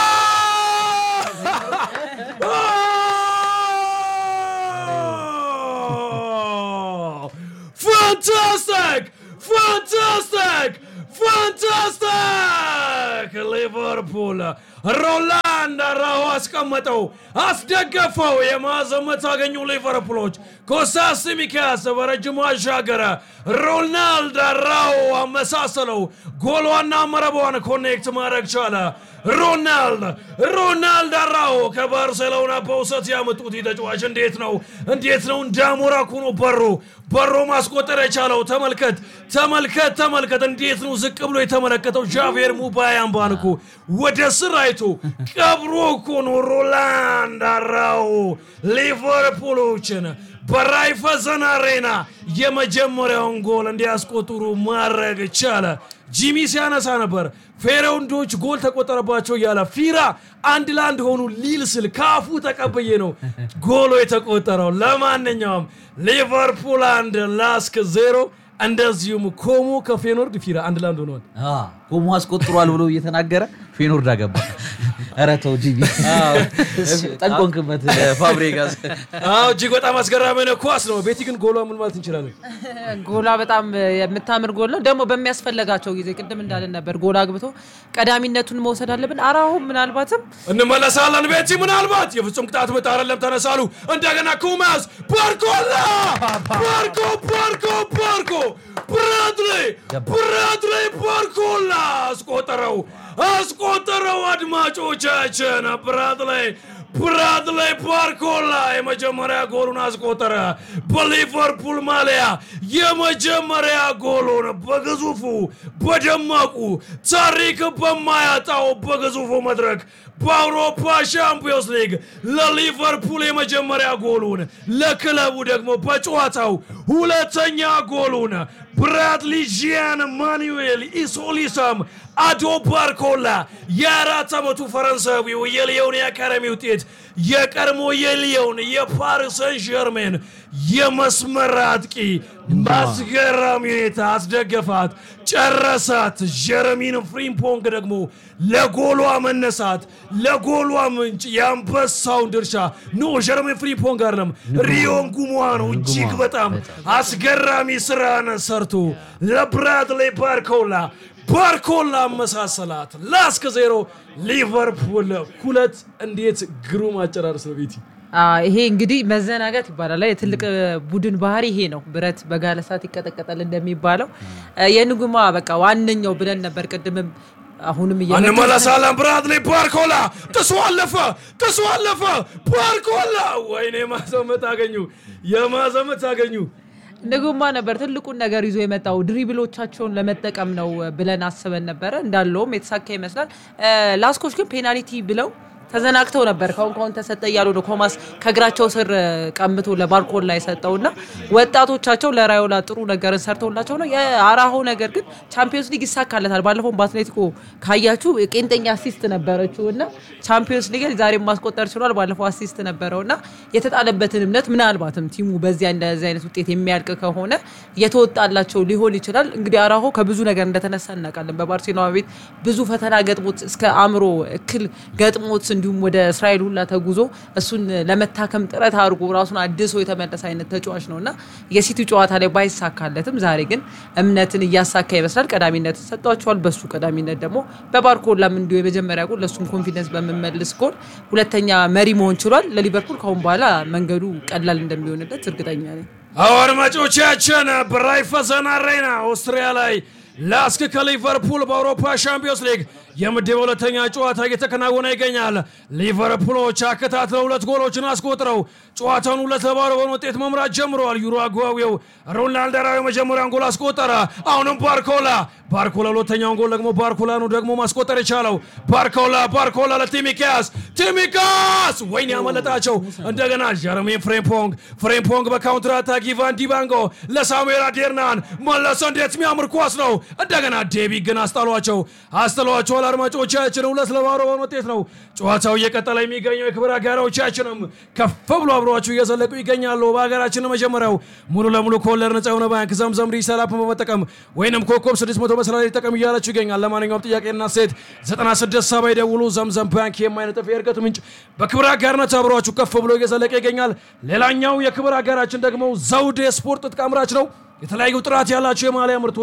fantastic fantastic fantastic Liverpool Roland ዳራው አስቀመጠው አስደገፈው የማዘመት አገኙ ሊቨርፑሎች ኮስታስ ሲሚካስ በረጅሙ አሻገረ ሮናልዶ ዳራው አመሳሰለው ጎሏና መረቧን ኮኔክት ማድረግ ቻለ ሮናልዶ ሮናልዶ ዳራው ከባርሴሎና በውሰት ያመጡት ተጫዋች እንዴት ነው እንዴት ነው እንዳሞራ ኩኖ በሮ በሮ ማስቆጠር የቻለው ተመልከት ተመልከት ተመልከት እንዴት ነው ዝቅ ብሎ የተመለከተው ጃቪየር ሙባያን ባንኩ ወደ ስራይቱ ቀብሮ ኩኖ ሮናልዶ ዳራው ሊቨርፑሎችን በራይፈዘን አሬና የመጀመሪያውን ጎል እንዲያስቆጥሩ ማድረግ ቻለ ጂሚ ሲያነሳ ነበር ፌሮንዶች ጎል ተቆጠረባቸው ያለ ፊራ አንድ ላንድ ሆኑ ሊልስል ካፉ ተቀበየ ነው ጎሎ የተቆጠረው ለማንኛውም ሊቨርፑል አንድ ላስክ ዜሮ እንደዚሁም ኮሞ ከፌኖርድ ፊራ አንድ ላንድ ሆኗል አ ኮሞ አስቆጥሯል ብሎ እየተናገረ ፌኖርድ አገባ አራተው ጂቢ ጠንቆንክበት ፋብሪጋስ አው እጅግ በጣም አስገራሚ ነው ኳስ ነው ቤቲ ግን ጎሏ ምን ማለት እንችላለን ጎሏ በጣም የምታምር ጎል ነው ደግሞ በሚያስፈልጋቸው ጊዜ ቅድም እንዳለን ነበር ጎል አግብቶ ቀዳሚነቱን መውሰድ አለብን አራው ምናልባትም እንመለሳለን ቤቲ ምናልባት የፍጹም ቅጣት ምት አይደለም ተነሳሉ እንደገና ኩማስ ባርኮላ ባርኮ ባርኮ ባርኮ ብራድሌ ብራድሌ ባርኮላ አስቆጠረው አስቆጠረው አድማጮቻችን ብራድሌ ብራድሌ ባርኮላ የመጀመሪያ ጎሉን አስቆጠረ በሊቨርፑል ማሊያ የመጀመሪያ ጎሉን በግዙፉ በደማቁ ታሪክ በማያጣው በግዙፉ መድረክ በአውሮፓ ሻምፒዮንስ ሊግ ለሊቨርፑል የመጀመሪያ ጎሉን ለክለቡ ደግሞ በጨዋታው ሁለተኛ ጎሉን ብራድሊ ጂያን ማኑኤል ኢሶሊሳም አዶ ባርኮላ የአራት ዓመቱ ፈረንሳዊው የሊዮን የአካዳሚ ውጤት የቀድሞ የሊዮን የፓሪስ ሰን ዠርሜን የመስመር አጥቂ ማስገራሚ ሁኔታ አስደገፋት ጨረሳት ጀረሚን ፍሪምፖንግ ደግሞ ለጎሏ መነሳት ለጎሏ ምንጭ ያንበሳውን ድርሻ ኖ ጀረሚን ፍሪምፖንግ አይደለም ሪዮን ጉሙዋ ነው እጅግ በጣም አስገራሚ ስራን ሰርቶ ለብራድሌ ባርኮላ ባርኮላ መሳሰላት ላስክ ዜሮ ሊቨርፑል ሁለት እንዴት ግሩም አጨራረስ ነው ቤቲ ይሄ እንግዲህ መዘናጋት ይባላል የትልቅ ቡድን ባህሪ ይሄ ነው ብረት በጋለ ሰዓት ይቀጠቀጣል እንደሚባለው የንጉማ በቃ ዋንኛው ብለን ነበር ቅድምም አሁንም እየመጣ አንመለሳለን ብራድሌ ባርኮላ ተስዋለፈ ተስዋለፈ ባርኮላ ወይኔ ማዘመት አገኙ የማዘመት አገኙ ንጉማ ነበር ትልቁን ነገር ይዞ የመጣው ድሪብሎቻቸውን ለመጠቀም ነው ብለን አስበን ነበር እንዳለውም የተሳካ ይመስላል ላስኮች ግን ፔናልቲ ብለው ተዘናግተው ነበር ካሁን ካሁን ተሰጠ ያለው ነው ኮማስ ከግራቸው ስር ቀምቶ ለባርኮላ የሰጠውና ወጣቶቻቸው ለራዮላ ጥሩ ነገርን ሰርተውላቸው ነው የአራሆ ነገር ግን ቻምፒዮንስ ሊግ ይሳካለታል ባለፈው በአትሌቲኮ ካያችሁ ቄንጠኛ አሲስት ነበረችውና ቻምፒዮንስ ሊግ ዛሬ ማስቆጠር ችሏል ባለፈው አሲስት ነበረውና የተጣለበትን እምነት ምናልባትም ቲሙ በዚያ እንደዚህ አይነት ውጤት የሚያልቅ ከሆነ የተወጣላቸው ሊሆን ይችላል እንግዲህ አራሆ ከብዙ ነገር እንደተነሳ እናቃለን በባርሴሎና ቤት ብዙ ፈተና ገጥሞት እስከ አምሮ እክል ገጥሞት እንዲሁም ወደ እስራኤል ሁላ ተጉዞ እሱን ለመታከም ጥረት አድርጎ ራሱን አድሶ የተመለሰ አይነት ተጫዋች ነውና የሲቲ ጨዋታ ላይ ባይሳካለትም ዛሬ ግን እምነትን እያሳካ ይመስላል ቀዳሚነት ሰጥቷቸዋል በሱ ቀዳሚነት ደግሞ በባርኮላም እንዲሁ የመጀመሪያ ጎል ለሱም ኮንፊደንስ በመመለስ ጎል ሁለተኛ መሪ መሆን ችሏል ለሊቨርፑል ካሁን በኋላ መንገዱ ቀላል እንደሚሆንለት እርግጠኛ ነኝ አድማጮቻችን በራይፈዘን አሬና ኦስትሪያ ላይ ላስክ ከሊቨርፑል በአውሮፓ ሻምፒዮንስ ሊግ የምድብ ሁለተኛ ጨዋታ እየተከናወነ ይገኛል ሊቨርፑሎች አከታትለው ሁለት ጎሎችን አስቆጥረው ጨዋታውን ሁለት ለባዶ በሆነ ውጤት መምራት ጀምረዋል ዩሩጓዊው ሮናልዶ ዳራው የመጀመሪያውን ጎል አስቆጠረ አሁንም ባርኮላ ባርኮላ ሁለተኛውን ጎል ደግሞ ባርኮላ ነው ደግሞ ማስቆጠር የቻለው ባርኮላ ባርኮላ ለቲሚካስ ቲሚካስ ወይኔ ያመለጣቸው እንደገና ጀረሚ ፍሬምፖንግ ፍሬምፖንግ በካውንተር አታክ ኢቫን ዲባንጎ ለሳሙኤል አዴርናን መለሰ እንዴት የሚያምር ኳስ ነው እንደገና ዴቢ ግን አስጣሏቸው አስጣሏቸው አድማጮቻችን ሁለት ለባዶ በሆነ ውጤት ነው ጨዋታው እየቀጠለ የሚገኘው የክብር አጋሮቻችንም ከፍ ብሎ አብረዋቸው እየዘለቁ ይገኛሉ በአገራችን መጀመሪያው ሙሉ ለሙሉ ኮለር ነፃ የሆነ ባንክ ዘምዘም ሪሰላፕ በመጠቀም ወይንም ኮኮብ ስድስት መቶ መስላ ላይ ተጠቀም እያላችሁ ይገኛል ለማንኛውም ጥያቄና ሴት ዘጠና ስድስት ሰባ ይደውሉ ዘምዘም ባንክ የማይነጥፍ የእርገት ምንጭ በክብር አጋርነት አብረዋችሁ ከፍ ብሎ እየዘለቀ ይገኛል ሌላኛው የክብር አጋራችን ደግሞ ዘውድ ስፖርት ጥቃምራች ነው የተለያዩ ጥራት ያላቸው የማሊያ ምርቶች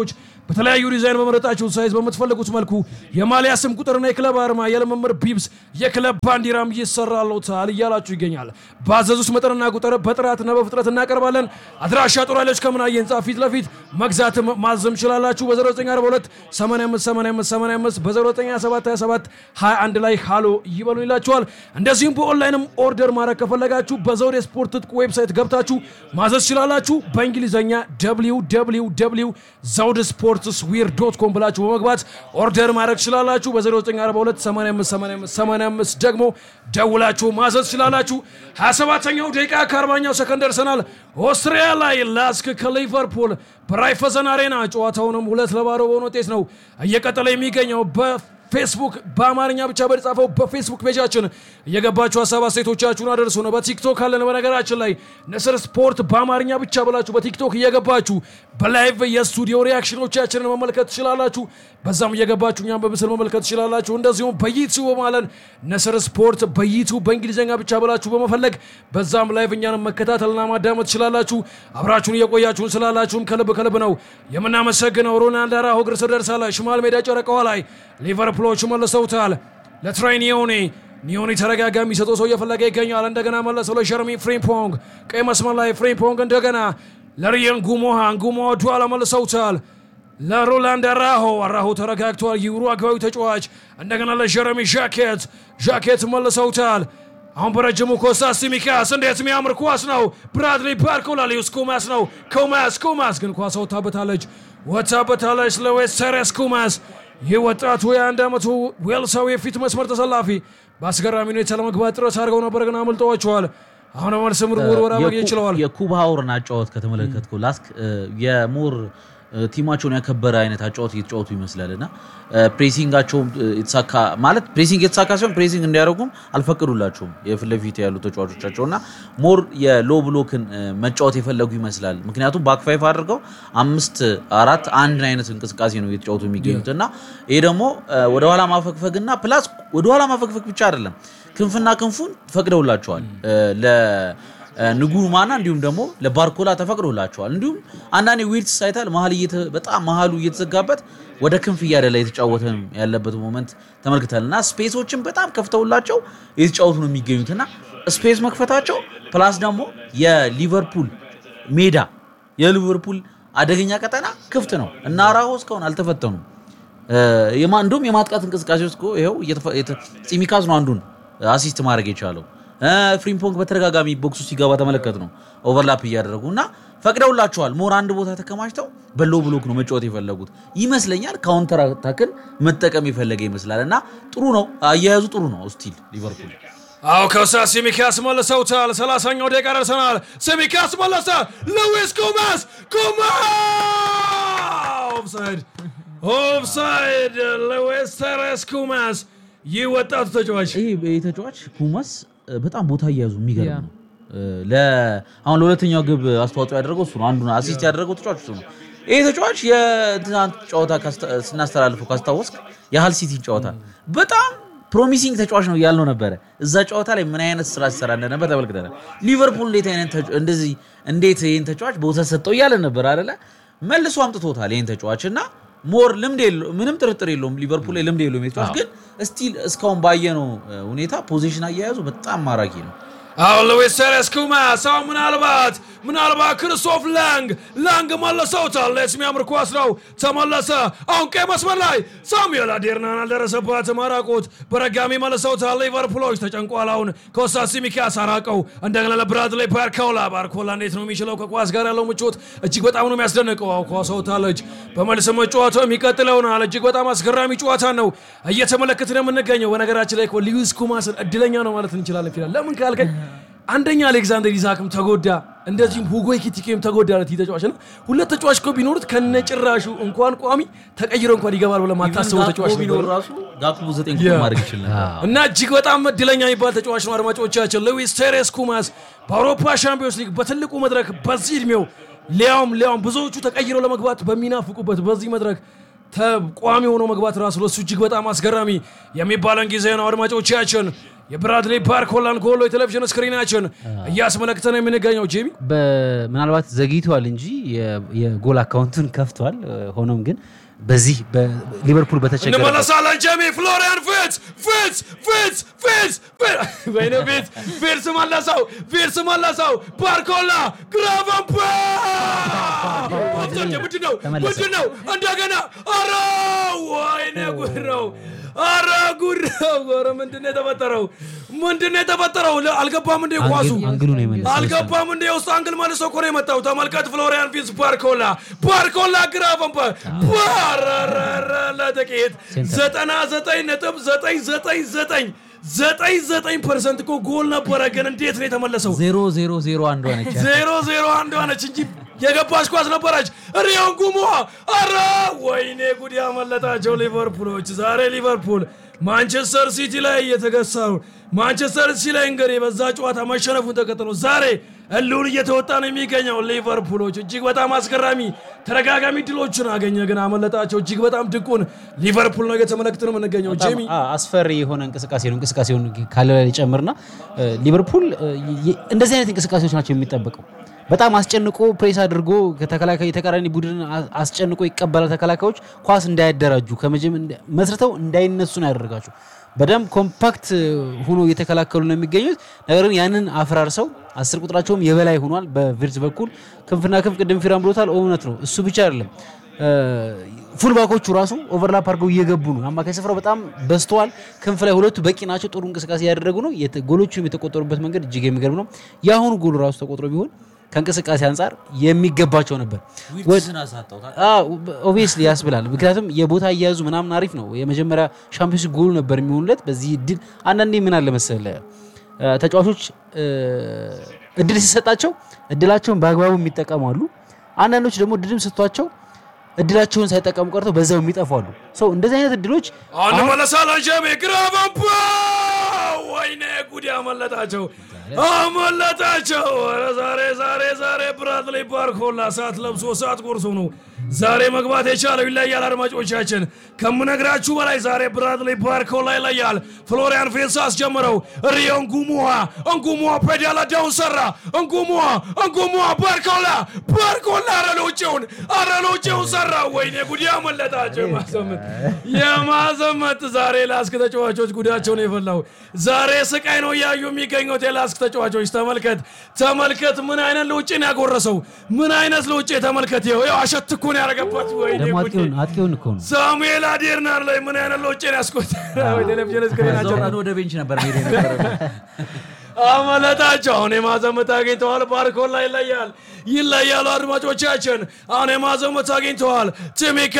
በተለያዩ ዲዛይን በመረጣችሁ ሳይዝ በመትፈልጉት መልኩ የማሊያ ስም ቁጥርና የክለብ አርማ የለመምር ቢብስ የክለብ ባንዲራም ይሰራልዎታል እያላችሁ ይገኛል ባዘዙት መጠንና ቁጥር በጥራትና በፍጥነት እናቀርባለን አድራሻ ጦራሌዎች ከምናየ ህንጻ ፊት ለፊት መግዛት ማዘም ይችላልላችሁ በ0942 85 85 85 በ0927 27 ሃያ አንድ ላይ ሃሎ ይበሉ ይላችኋል እንደዚሁም በኦንላይንም ኦርደር ማድረግ ከፈለጋችሁ በዘውዴ ስፖርት ትጥቅ ዌብሳይት ገብታችሁ ማዘዝ ይችላልላችሁ በእንግሊዘኛ ደብሊው ደብሊው ደብሊው ዘውድ ስፖርትስ ዊር ዶት ኮም ብላችሁ በመግባት ኦርደር ማድረግ ይችላልላችሁ በ0942 85 85 85 ደግሞ ደውላችሁ ማዘዝ ይችላልላችሁ ሃያ ሰባተኛው ደቂቃ ከአርባኛው ሰከንድ ደርሰናል ኦስትሪያ ላይ ላስክ ከሊቨርፑል በራይፈዘን አሬና ጨዋታውንም ሁለት ለባዶ በሆነ ውጤት ነው እየቀጠለ የሚገኘው በፌስቡክ በአማርኛ ብቻ በተጻፈው በፌስቡክ ፔጃችን እየገባችሁ ሐሳብ አስተያየቶቻችሁን አድርሱ ነው በቲክቶክ አለን በነገራችን ላይ ነስር ስፖርት በአማርኛ ብቻ ብላችሁ በቲክቶክ እየገባችሁ በላይቭ የስቱዲዮ ሪአክሽኖቻችንን መመልከት ትችላላችሁ በዛም እየገባችሁ እኛም በምስል መመልከት ትችላላችሁ እንደዚሁም በዩቲዩብ ማለት ነስር ስፖርት በዩቲዩብ በእንግሊዘኛ ብቻ ብላችሁ በመፈለግ በዛም ላይቭ እኛንም መከታተልና ማዳመጥ ትችላላችሁ አብራችሁን እየቆያችሁን ስላላችሁም ከልብ ከልብ ነው የምናመሰግነው ሮናልዶ አራሆ ግርስ ደርሳለ ሽማል ሜዳ ጨረቃው ላይ ሊቨርፑሎች መልሰውታል ለትሬኒዮኒ ኒዮኒ ተረጋጋሚ ሰጠው ሰው እየፈለገ ይገኛል እንደገና መለሰው ለጀረሚ ፍሪምፖንግ ቀይ መስመር ላይ ፍሪምፖንግ እንደገና ለሪያን ጉሞሃ ጉሞሃ ዱአላ መልሰውታል ለሮላንዶ አራሆ አራሆ ተረጋግቷል ዩሩጓዩ ተጫዋች እንደገና ለጀረሚ ጃኬት ጃኬት መልሰውታል አሁን በረጅሙ ኮስታስ ሲሚካስ እንዴት የሚያምር ኳስ ነው ብራድሊ ባርኮላ ሊዩስ ኩማስ ነው ኩማስ ኩማስ ግን ኳስ ወጣበታለች ወጣበታለች ለዌስተርስ ኩማስ የወጣቱ የአንድ ዓመቱ ዌልሳዊ የፊት መስመር ተሰላፊ በአስገራሚ ሁኔታ ለመግባት ጥረት አድርገው ነበር ግን አመልጠዋቸዋል አሁን ማለት ስምር ወራ ማግኘት ይችላል የኩባ አውርና ጫወት ከተመለከትኩ ላስክ የሙር ቲማቸውን ያከበረ አይነት አጫወት እየተጫወቱ ይመስላልና ፕሬሲንጋቸው የተሳካ ማለት ፕሬሲንግ የተሳካ ሲሆን ፕሬሲንግ እንዲያደርጉም አልፈቀዱላቸውም የፍለፊት ያሉ ተጫዋቾቻቸውና ሞር የሎ ብሎክን መጫወት የፈለጉ ይመስላል ምክንያቱም ባክ ፋይቭ አድርገው አምስት አራት አንድ አይነት እንቅስቃሴ ነው እየተጫወቱ የሚገኙትና ይሄ ደግሞ ወደ ኋላ ማፈግፈግና ፕላስ ወደ ኋላ ማፈግፈግ ብቻ አይደለም ክንፍና ክንፉን ፈቅደውላቸዋል ለ ንጉማና እንዲሁም ደግሞ ለባርኮላ ተፈቅዶላቸዋል እንዲሁም አንዳንዴ ዊልስ ሳይታል መሐል በጣም መሐሉ እየተዘጋበት ወደ ክንፍ ያደላ የተጫወተ ያለበት ሞመንት ተመልክተናልና ስፔሶችን በጣም ከፍተውላቸው የተጫወቱ ነው የሚገኙትና ስፔስ መክፈታቸው ፕላስ ደግሞ የሊቨርፑል ሜዳ የሊቨርፑል አደገኛ ቀጠና ክፍት ነው እና አራሆስ ከሆነ አልተፈተኑም የማንዶም የማጥቃት እንቅስቃሴ ውስጥ ይሄው ጺሚካዝ ነው አንዱን አሲስት ማድረግ የቻለው ፍሪምፖንግ በተረጋጋሚ ቦክሱ ሲገባ ተመለከት ነው ኦቨርላፕ ያደረጉና ፈቅደውላቸዋል ሞር አንድ ቦታ ተከማችተው በሎ ብሎክ ነው መጫወት የፈለጉት ይመስለኛል ካውንተር አታክን መጠቀም ይፈልገ ይመስላልና ጥሩ ነው አያያዙ ጥሩ ነው ስቲል ሊቨርፑል አው ኮስታስ ሲሚካስ መልሰውታል ሰላሳኛው ደቂቃ ደርሰናል ሲሚካስ መልሰ ሉዊስ ኩማስ ኩማስ ኦፍሳይድ ኦፍሳይድ ሉዊስ ኩማስ ይወጣቱ ተጫዋች ይሄ ተጫዋች ኩማስ በጣም ቦታ ያያዙ የሚገርም ነው ለ አሁን ለሁለተኛው ግብ አስተዋጽኦ ያደረገው እሱ ነው አንዱን አሲስት ያደረገው ተጫዋች እሱ ነው ይሄ ተጫዋች የትናንት ጨዋታ ስናስተላልፈው ካስታወስክ የሃል ሲቲ ጨዋታ በጣም ፕሮሚሲንግ ተጫዋች ነው ያልነው ነበር እዛ ጨዋታ ላይ ምን አይነት ስራ ሲሰራ እንደነበር ተመልክተናል ሊቨርፑል እንዴት አይነት እንደዚህ እንዴት ይሄን ተጫዋች ቦታ ሰጠው ያለ ነበር አይደለ መልሶ አምጥቶታል ይሄን ተጫዋችና ሞር ልምድ የለው ምንም ጥርጥር የለውም ሊቨርፑል ላይ ልምድ የለውም ተጫዋች ግን ስቲል እስካሁን ባየነው ሁኔታ ፖዚሽን አያያዙ በጣም ማራኪ ነው አው ሉዊስ ኩማስ አው ምናልባት ምናልባት ክሪስቶፍ ላንግ ላንግ መለሰውታል ለስሚያምር ኳስ ነው ተመለሰ አሁን ቀይ መስመር ላይ ሳሙኤል አዴርናን አልደረሰባት ማራቆት በረጋሚ መለሰውታል ሊቨርፑሎች ተጨንቋል አሁን ኮስታስ ሲሚካስ አራቀው እንደገና ለብራድሊ ባርኮላ ባርኮላ እንዴት ነው የሚችለው ከኳስ ጋር ያለው ምቾት እጅግ በጣም ነው የሚያስደንቀው አው ኳስውታለች በመልስ መጫወቱ የሚቀጥለውና እጅግ በጣም አስገራሚ ጨዋታ ነው እየተመለከትን የምንገኘው በነገራችን ላይ ሉዊስ ኩማስ እድለኛ ነው ማለት እንችላለን ይላል ለምን ካልከኝ አንደኛ አሌክዛንደር ኢዛክም ተጎዳ እንደዚህም ሁጎ ኢኪቲኬም ተጎዳለት ይተጫዋችና ሁለት ተጫዋች ኮ ቢኖርት ከነጭራሹ እንኳን ቋሚ ተቀይሮ እንኳን ይገባል ብለ ማታሰው ተጫዋች ቢኖር ራሱ ጋፕ ዘጠኝ ቁጥር ማድረግ ይችላል እና እጅግ በጣም እድለኛ የሚባል ተጫዋች ነው አድማጮቻችን ሉዊስ ኩማስ በአውሮፓ ሻምፒዮንስ ሊግ በትልቁ መድረክ በዚህ እድሜው ሊያውም ሊያውም ብዙዎቹ ተቀይሮ ለመግባት በሚናፍቁበት በዚህ መድረክ ተቋሚ ሆኖ መግባት ራሱ ለሱ እጅግ በጣም አስገራሚ የሚባለን ጊዜ ነው አድማጮቻችን የብራድሊ ባርኮላን ጎል የቴሌቪዥን ስክሪናችን እያስመለክተን የምንገኘው ጄሚ ምናልባት ዘግይቷል እንጂ የጎል አካውንቱን ከፍቷል ሆኖም ግን በዚህ በሊቨርፑል በተቸገረ እንመለሳለን ጄሚ ፍሎሪያን ቪርትስ ቪርትስ ቪርትስ ቪርትስ ወይኔ ቪርትስ ቪርትስ መለሰው ቪርትስ መለሰው ባርኮላ ግራቨንፐ ወጥቶ ምንድነው ምንድነው እንደገና አረ ወይኔ ጉድ ነው አረ ጉድ ነው ጎረ ምንድነው የተፈጠረው ምንድነው የተፈጠረው አልገባም እንደ ኳሱ አልገባም እንደ ውስጥ አንግል መልሶ እኮ ነው የመጣው ተመልከት ፍሎሪያን ቪርትስ ባርኮላ ባርኮላ ግራቨንፐ ባራራ ለደቂት ዘጠና ዘጠኝ ነጥብ ዘጠኝ ዘጠኝ ዘጠኝ ዘጠኝ ዘጠኝ ፐርሰንት እኮ ጎል ነበረ ግን እንዴት ነው የተመለሰው ዜሮ ዜሮ ዜሮ አንድ ሆነች ዜሮ ዜሮ አንድ ሆነች እንጂ የገባች ኳስ ነበረች ሪዮን ጉሞ አራ ወይኔ ጉድ ያመለጣቸው ሊቨርፑሎች ዛሬ ሊቨርፑል ማንቸስተር ሲቲ ላይ እየተገሳው ማንቸስተር ሲቲ ላይ እንግዲህ በዛ ጨዋታ መሸነፉን ተከትሎ ዛሬ እሉን እየተወጣ ነው የሚገኘው ሊቨርፑሎች እጅግ በጣም አስገራሚ ተረጋጋሚ ድሎችን አገኘ ግን አመለጣቸው እጅግ በጣም ድቁን ሊቨርፑል ነው እየተመለከተ ነው የምንገኘው ጄሚ አስፈሪ የሆነ እንቅስቃሴ ነው እንቅስቃሴውን ካለ ላይ ጨምርና ሊቨርፑል እንደዚህ አይነት እንቅስቃሴዎች ናቸው የሚጠበቀው በጣም አስጨንቆ ፕሬስ አድርጎ ከተከላካይ ተቃራኒ ቡድን አስጨንቆ ይቀበላል ተከላካዮች ኳስ እንዳይደራጁ ከመጀመ መስርተው እንዳይነሱ ነው ያደርጋቸው በደም ኮምፓክት ሆኖ እየተከላከሉ ነው የሚገኙት ነገር ግን ያንን አፍራርሰው አስር ቁጥራቸውም የበላይ ሆኗል በቪርትስ በኩል ክንፍና ክንፍ ቅድም ፊራም ብሎታል እውነት ነው እሱ ብቻ አይደለም ፉል ባኮቹ ራሱ ኦቨርላፕ አድርገው እየገቡ ነው አማካይ ስፍራው በጣም በስተዋል ክንፍ ላይ ሁለቱ በቂ ናቸው ጥሩ እንቅስቃሴ ያደረጉ ነው ጎሎቹም የተቆጠሩበት መንገድ እጅግ የሚገርም ነው ያሁኑ ጎል ራሱ ተቆጥሮ ቢሆን ከንቅስቃሴ አንፃር የሚገባቸው ነበር ዊትስና ሳጣው አዎ ኦብቪየስሊ ያስብላል ምክንያቱም የቦታ አያያዙ ምናምን አሪፍ ነው የመጀመሪያ ሻምፒዮንስ ጎል ነበር የሚሆንለት በዚህ ድል አንዳንዴ ምን አለ መሰለ ተጫዋቾች እድል ሲሰጣቸው እድላቸውን በአግባቡ የሚጠቀማሉ አንዳንዶች ደግሞ ድልም ሰጥቷቸው እድላቸውን ሳይጠቀሙ ቀርተው በዛው የሚጠፋሉ ሶ እንደዚህ አይነት እድሎች አሁን መለሳላ ጀሜ ግራቨንፐ ወይኔ ጉድ ያመለጣቸው አመለጣቸው ዛሬ ዛሬ ዛሬ ብራድሊ ባርኮላ ሰዓት ለብሶ ሰዓት ቆርሶ ነው ዛሬ መግባት የቻለው ይለያል አድማጮቻችን ከምነግራችሁ በላይ ዛሬ ብራድሊ ባርኮላ ይለያል ፍሎሪያን ቪርትስ አስጀመረው ሪዮን ጉሙዋ እንጉሙዋ ፔዳላ ዳውን ሰራ እንጉሙዋ እንጉሙዋ ባርኮላ ባርኮላ አረሎቼውን አረሎቼውን ሰራ ወይኔ ጉድ ያመለጣቸው ማዘመት የማዘመት ዛሬ ላስክ ተጫዋቾች ጉዳቸውን የፈላው ዛሬ ስቃይ ነው ያዩ የሚገኙት የላስክ ተጫዋቾች ተመልከት ተመልከት ምን አይነት ለውጭ ነው ያጎረሰው ምን አይነት ለውጭ ተመልከት ይሄው አሸትኩ ነው ያረጋባት ወይኔ ለማጥቂውን አጥቂውን እኮ ነው ሳሙኤል አዴርናር ላይ ምን አይነት ለውጭ ነው ያስቆጠረው ቴሌቪዥን ስክሪናቸው ነው ወደ ቤንች ነበር ሄደ ነበር አመለጣቸው አሁን የማዘመት አግኝተዋል ባርኮላ ይለያል ይለያል አድማጮቻችን አሁን የማዘመት አግኝተዋል ቲሚካ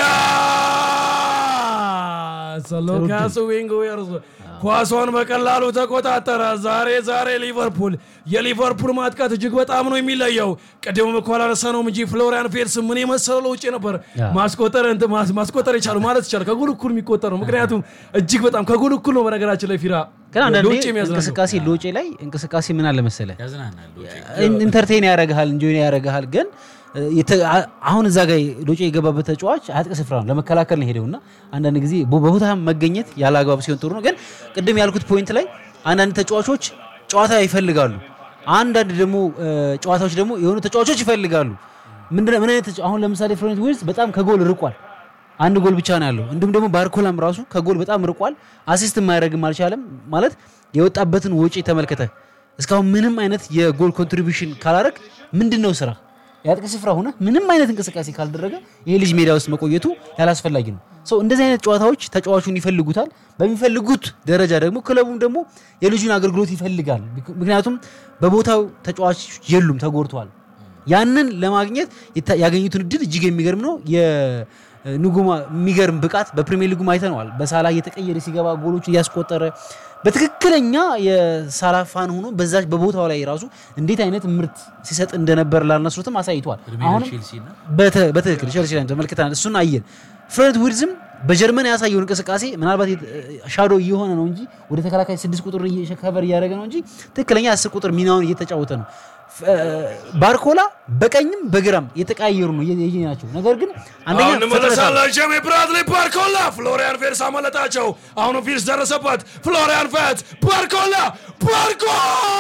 ሰሎካስ ዊንግ ወርዞ ኳሷን በቀላሉ ተቆጣጠረ ዛሬ ዛሬ ሊቨርፑል የሊቨርፑል ማጥቃት እጅግ በጣም ነው የሚለየው ቀደም መኳላረሰ ነው እንጂ ፍሎሪያን ቪርትስ ምን የመሰለው ውጪ ነበር ማስቆጠር እንት ማስቆጠር ይቻላል ማለት ይቻላል ከጎል እኩል የሚቆጠር ነው ምክንያቱም እጅግ በጣም ከጎል እኩል ነው በነገራችን ላይ ፊራ ከአንዳንዴ እንቅስቃሴ ሎጬ ላይ እንቅስቃሴ ምን አለ መሰለ ያዝናናል ሎጬ ኢንተርቴይን ያረጋል እንጆይ ያረጋል ግን አሁን እዛ ጋር ሎጬ የገባበት ተጫዋች አጥቂ ስፍራ ነው ለመከላከል ነው ሄደውና አንዳንድ ጊዜ በቦታ መገኘት ያላግባብ ሲሆን ጥሩ ነው ግን ቅድም ያልኩት ፖይንት ላይ አንዳንድ ተጫዋቾች ጨዋታ ይፈልጋሉ አንዳንድ ደግሞ ጨዋታዎች ደግሞ የሆኑ ተጫዋቾች ይፈልጋሉ ምንድነው ምን አይነት አሁን ለምሳሌ ፍሎሪያን ቪርትስ በጣም ከጎል ርቋል አንድ ጎል ብቻ ነው ያለው እንዲሁም ደግሞ ባርኮላም ራሱ ከጎል በጣም ርቋል አሲስት ማድረግም አልቻለም ማለት የወጣበትን ወጪ ተመልከተ እስካሁን ምንም አይነት የጎል ኮንትሪቢዩሽን ካላረክ ምንድነው ስራ ያጥቂ ስፍራ ሆነ ምንም አይነት እንቅስቃሴ ካልደረገ ይሄ ልጅ ሜዳ ውስጥ መቆየቱ ያላስፈልጊ ነው ሶ እንደዚህ አይነት ጨዋታዎች ተጫዋቹን ይፈልጉታል በሚፈልጉት ደረጃ ደግሞ ክለቡም ደግሞ የልጁን አገልግሎት ይፈልጋል ምክንያቱም በቦታው ተጫዋች የሉም ተጎርቷል ያንን ለማግኘት ያገኙትን ድል እጅግ የሚገርም ነው የኑጉማ የሚገርም ብቃት በፕሪሚየር ሊጉ አይተነዋል በሳላ እየተቀየረ ሲገባ ጎሎች ያስቆጠረ በትክክለኛ የሳላፋን ሆኖ በዛች በቦታው ላይ ራሱ እንዴት አይነት ምርት ሲሰጥ እንደነበር ላልነስሩትም አሳይቷል አሁን በትክክል ቸልሲ ላይ ተመልክተናል እሱን አየን ፍሎሪያን ቪርትስም በጀርመን ያሳየው እንቅስቃሴ ምናልባት ሻዶ እየሆነ ነው እንጂ ወደ ተከላካይ ስድስት ቁጥር እየከቨር እያደረገ ነው እንጂ ትክክለኛ አስር ቁጥር ሚናውን እየተጫወተ ነው። ባርኮላ በቀኝም በግራም የተቀያየሩ ነው የየናቸው ነገር ግን አንደኛ አሁን መለሳለሁ ጀሜ ብራድሊ ባርኮላ ፍሎሪያን ቬርስ አመለጣቸው አሁን ቪርስ ደረሰበት ፍሎሪያን ቬርስ ባርኮላ ባርኮላ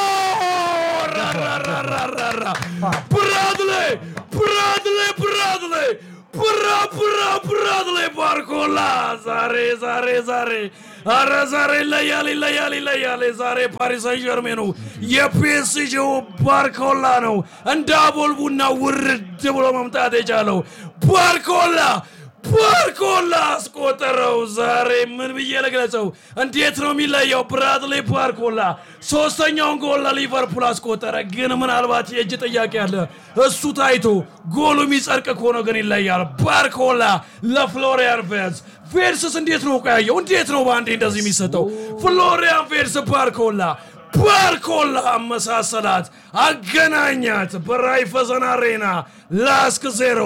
ብራድሊ ብራድሊ ብራድሊ ብራ ብራ ብራድሊ ባርኮላ ዛሬ ዛሬ ዛሬ አረ ዛሬ ለያሊ ለያሊ ለያሊ ዛሬ ፓሪስ ሳን ዠርሜን ነው የፒኤስጂው ባርኮላ ነው እንደ አቦልቡና ውርድ ብሎ መምጣት የቻለው ባርኮላ ባርኮላ አስቆጠረው ዛሬ ምን ብዬ ለገለጸው እንዴት ነው የሚለየው ብራድሊ ባርኮላ ሶስተኛውን ጎል ለሊቨርፑል አስቆጠረ ግን ምናልባት የእጅ ጥያቄ አለ እሱ ታይቶ ጎሉ የሚጸድቅ ከሆነ ግን ይለያል ባርኮላ ለፍሎሪያን ቬርስ ቬርስስ እንዴት ነው ቆያየው እንዴት ነው ባንዴ እንደዚህ የሚሰጠው ፍሎሪያን ቬርስ ባርኮላ ባርኮላ መሳሰላት አገናኛት በራይፈዘን አሬና ላስክ ዜሮ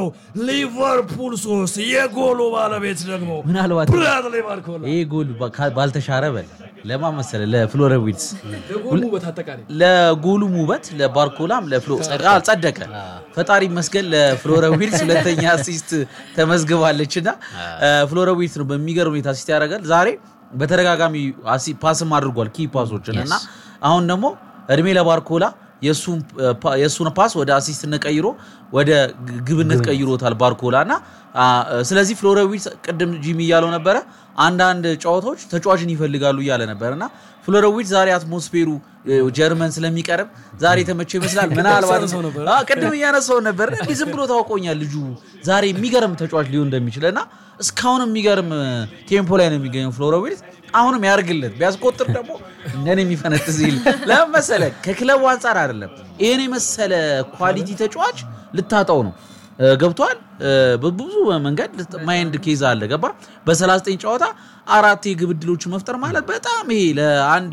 ሊቨርፑል ሶስት የጎሉ ባለቤት ደግሞ ብራድሊ ባርኮላ ይሄ ጎል ባልተሻረ በል ለማን መሰለ ለፍሎሪያን ቪርትዝ ለጎሉ በታጠቃላይ ለጎሉ ሙበት ለባርኮላም ለፍሎ ጸደቀ ፈጣሪ መስገን ለፍሎሪያን ቪርትዝ ሁለተኛ አሲስት ተመዝግባለችና ፍሎሪያን ቪርትዝ ነው በሚገርም ሁኔታ አሲስት ያደርጋል ዛሬ በተረጋጋሚ ፓስም አድርጓል ኪ ፓሶችንና አሁን ደግሞ እድሜ ለባርኮላ የሱን የሱን ፓስ ወደ አሲስትነት ቀይሮ ወደ ግብነት ቀይሮታል ባርኮላና ስለዚህ ፍሎሪያን ቪርትዝ ቀደም ጂሚ ያለው ነበር አንድ አንድ ጨዋታዎች ተጫዋችን ይፈልጋሉ ያለ ነበርና ፍሎሪያን ቪርትዝ ዛሬ አትሞስፌሩ ጀርመን ስለሚቀርብ ዛሬ ተመቸ ይመስላል ምናልባት አ ቀደም ያነሳው ነበር እንዴ ዝም ብሎ ታውቆኛል ልጁ ዛሬ የሚገርም ተጫዋች ሊሆን እንደሚችልና እስካሁን የሚገርም ቴምፖ ላይ ነው የሚገኘው ፍሎሪያን ቪርትዝ አሁንም ያርግለት ቢያስቆጥር ደግሞ እንደኔ የሚፈነጥዝ ይል ለምሳሌ ከክለቡ አንፃር አይደለም ይሄን የመሰለ ኳሊቲ ተጫዋች ልታጣው ነው ገብቷል በብዙ መንገድ ማይንድ ኬዝ አለ ገባ በ39 ጨዋታ አራት የግብ ዕድሎች መፍጠር ማለት በጣም ይሄ ለአንድ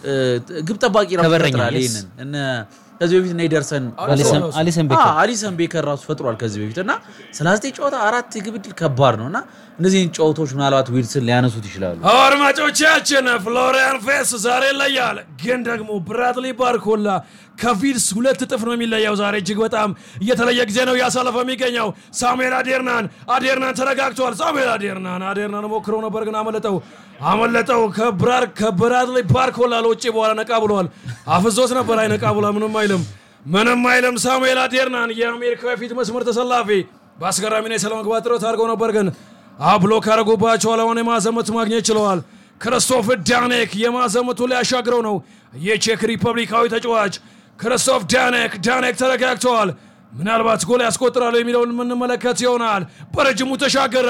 ግብ ጠባቂ ራሱ ፈጥራል ይሄንን እነ ከዚህ በፊት ኔደርሰን አሊሰን ቤከር አሊሰን ቤከር ራሱ ፈጥሯል ከዚህ በፊትና ሰላሳ ዘጠኝ ጨዋታ አራት የግብ ዕድል ከባድ ነውና እነዚህ ጨዋታዎች ምናልባት ዊልስን ሊያነሱት ይችላሉ አድማጮቻችን ፍሎሪያን ቬርስ ዛሬ ላይ ያለ ግን ደግሞ ብራድሊ ባርኮላ ከቪርስ ሁለት ጥፍ ነው የሚለየው ዛሬ እጅግ በጣም እየተለየ ጊዜ ነው ያሳለፈ የሚገኘው ሳሙኤል አዴርናን አዴርናን ተረጋግቷል ሳሙኤል አዴርናን አዴርናን ሞክረው ነበር ግን አመለጠው አመለጠው ከብራር ከብራድሊ ባርኮላ ለውጪ በኋላ ነቃ ብሏል አፍዞት ነበር አይነቃ ብሏል ምንም አይልም ምንም አይልም ሳሙኤል አዴርናን የአሜሪካ የፊት መስመር ተሰላፊ በአስገራሚ ነው ሰላም ግባት ጥረት አድርገው ነበር ግን አብሎ ካረጉባቸው አለሆነ ማዘመት ማግኘት ችለዋል ክሪስቶፍ ዳኔክ የማዘመቱ ላይ ያሻግረው ነው የቼክ ሪፐብሊካዊ ተጫዋች ክሪስቶፍ ዳኔክ ዳኔክ ተረጋግቷል ምናልባት ጎል ያስቆጥራሉ የሚለውን ምን መለከት ይሆናል በረጅሙ ተሻገረ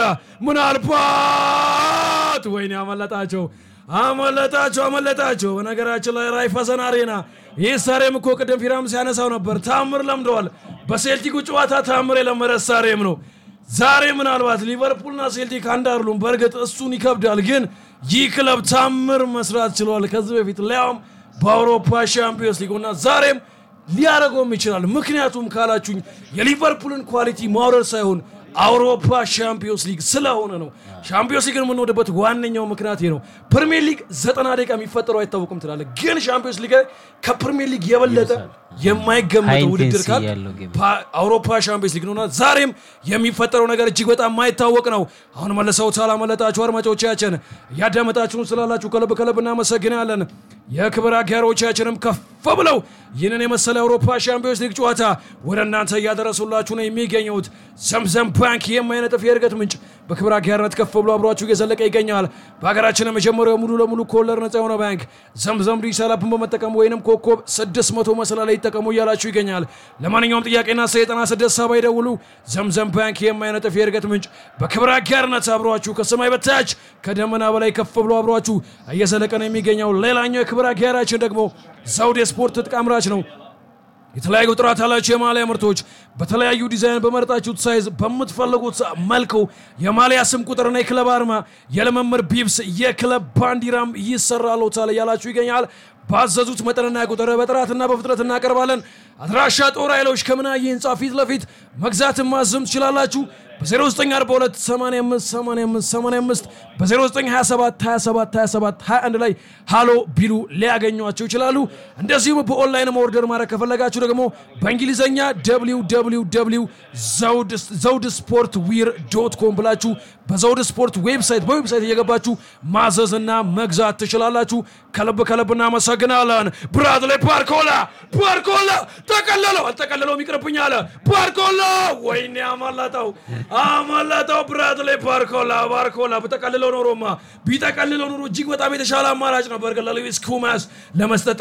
ምናልባት ወይኔ አመለጣቸው አመለጣቸው አመለጣቸው በነገራችን ላይ ራይፈዘን አሬና ይሳሬም እኮ ቀደም ፊራም ሲያነሳው ነበር ታምር ለምደዋል በሴልቲክ ጨዋታ ታምር የለመረ ሳሬም ነው ዛሬ ምናልባት ሊቨርፑልና ሴልቲክ አንዳርሉም በርግጥ እሱን ይከብዳል ግን ይህ ክለብ ታምር መስራት ችሏል ከዚህ በፊት ሊያውም በአውሮፓ ሻምፒዮንስ ሊግና ዛሬም ሊያረጋውም ይችላል ምክንያቱም ካላችሁኝ የሊቨርፑልን ኳሊቲ ማውረድ ሳይሆን አውሮፓ ሻምፒዮንስ ሊግ ስለሆነ ነው ሻምፒዮንስ ሊግን ምን ወደበት ዋነኛው ምክንያት ነው ፕሪሚየር ሊግ ዘጠና ደቂቃ የሚፈጠረው አይታወቅም ትላለ ግን ሻምፒዮንስ ሊግ ከፕሪሚየር ሊግ የበለጠ የማይገመተው ውድድር ካል አውሮፓ ሻምፒዮንስ ሊግ ነውና ዛሬም የሚፈጠረው ነገር እጅግ በጣም ማይታወቅ ነው አሁን መለሰው ታላ መለጣችሁ አድማጮቻችን ያዳመጣችሁን ስላላችሁ ከልብ ከልብ እናመሰግናለን የክብር አጋሮቻችንም ከፍ ብለው ይህንን የመሰለ አውሮፓ ሻምፒዮንስ ሊግ ጨዋታ ወደ እናንተ ያደረሱላችሁ ነው የሚገኙት ዘምዘም ባንክ የማይነጥፍ የእድገት ምንጭ በክብር አጋርነት ከፍ ብሎ አብሯችሁ እየዘለቀ ይገኛል በሀገራችን መጀመሪያው ሙሉ ለሙሉ ኮለር ነፃ የሆነ ባንክ ዘምዘም ዲጂታል አፕን በመጠቀም ወይንም ኮኮብ ስድስት መቶ መሰላ ላይ ተጠቀሙ እያላችሁ ይገኛል ለማንኛውም ጥያቄና ዘጠና ስድስት ሰባ ይደውሉ ዘምዘም ባንክ የማይነጥፍ የእድገት ምንጭ በክብር አጋርነት አብሯችሁ ከሰማይ በታች ከደመና በላይ ከፍ ብሎ አብሯችሁ እየዘለቀ ነው የሚገኘው ሌላኛው የክብር አጋራችን ደግሞ ዘውድ ስፖርት ትጥቅ አምራች ነው የተለያዩ ጥራት ያላቸው የማሊያ ምርቶች በተለያዩ ዲዛይን በመረጣችሁት ሳይዝ በመትፈልጉት መልኩ የማሊያ ስም ቁጥርና የክለብ አርማ የለመመር ቢብስ የክለብ ባንዲራም ይሰራሉ ታለ ያላችሁ ይገኛል ባዘዙት መጠንና ቁጥር በጥራትና በፍጥነት እናቀርባለን። አድራሻ ጦር ኃይሎች ከምናየ ህንጻ ፊት ለፊት መግዛትን ማዘም ትችላላችሁ። በ0942 85 85 85 በ0927 27 27 ሃያ አንድ ላይ ሃሎ ቢሉ ሊያገኟቸው ይችላሉ። እንደዚሁም በኦንላይን ኦርደር ማድረግ ከፈለጋችሁ ደግሞ በእንግሊዘኛ ደብሊው ደብሊው ደብሊው ዘውድ ስፖርት ዊር ዶት ኮም ብላችሁ በዘውድ ስፖርት ዌብሳይት በዌብሳይት እየገባችሁ ማዘዝና መግዛት ትችላላችሁ። ከልብ ከልብ እናመሰግናለን። ብራድሌ ባርኮላ ባርኮላ ተቀለለው አልተቀለለው ይቅርብኛል። ባርኮላ ወይኔ አማላጣው አማላጣው ብራድሌ ባርኮላ ባርኮላ በተቀለለው ኖሮማ ቢተቀለለው ኖሮ እጅግ በጣም የተሻለ አማራጭ ነበር። ለሉዊስ ኩማስ ለመስጠት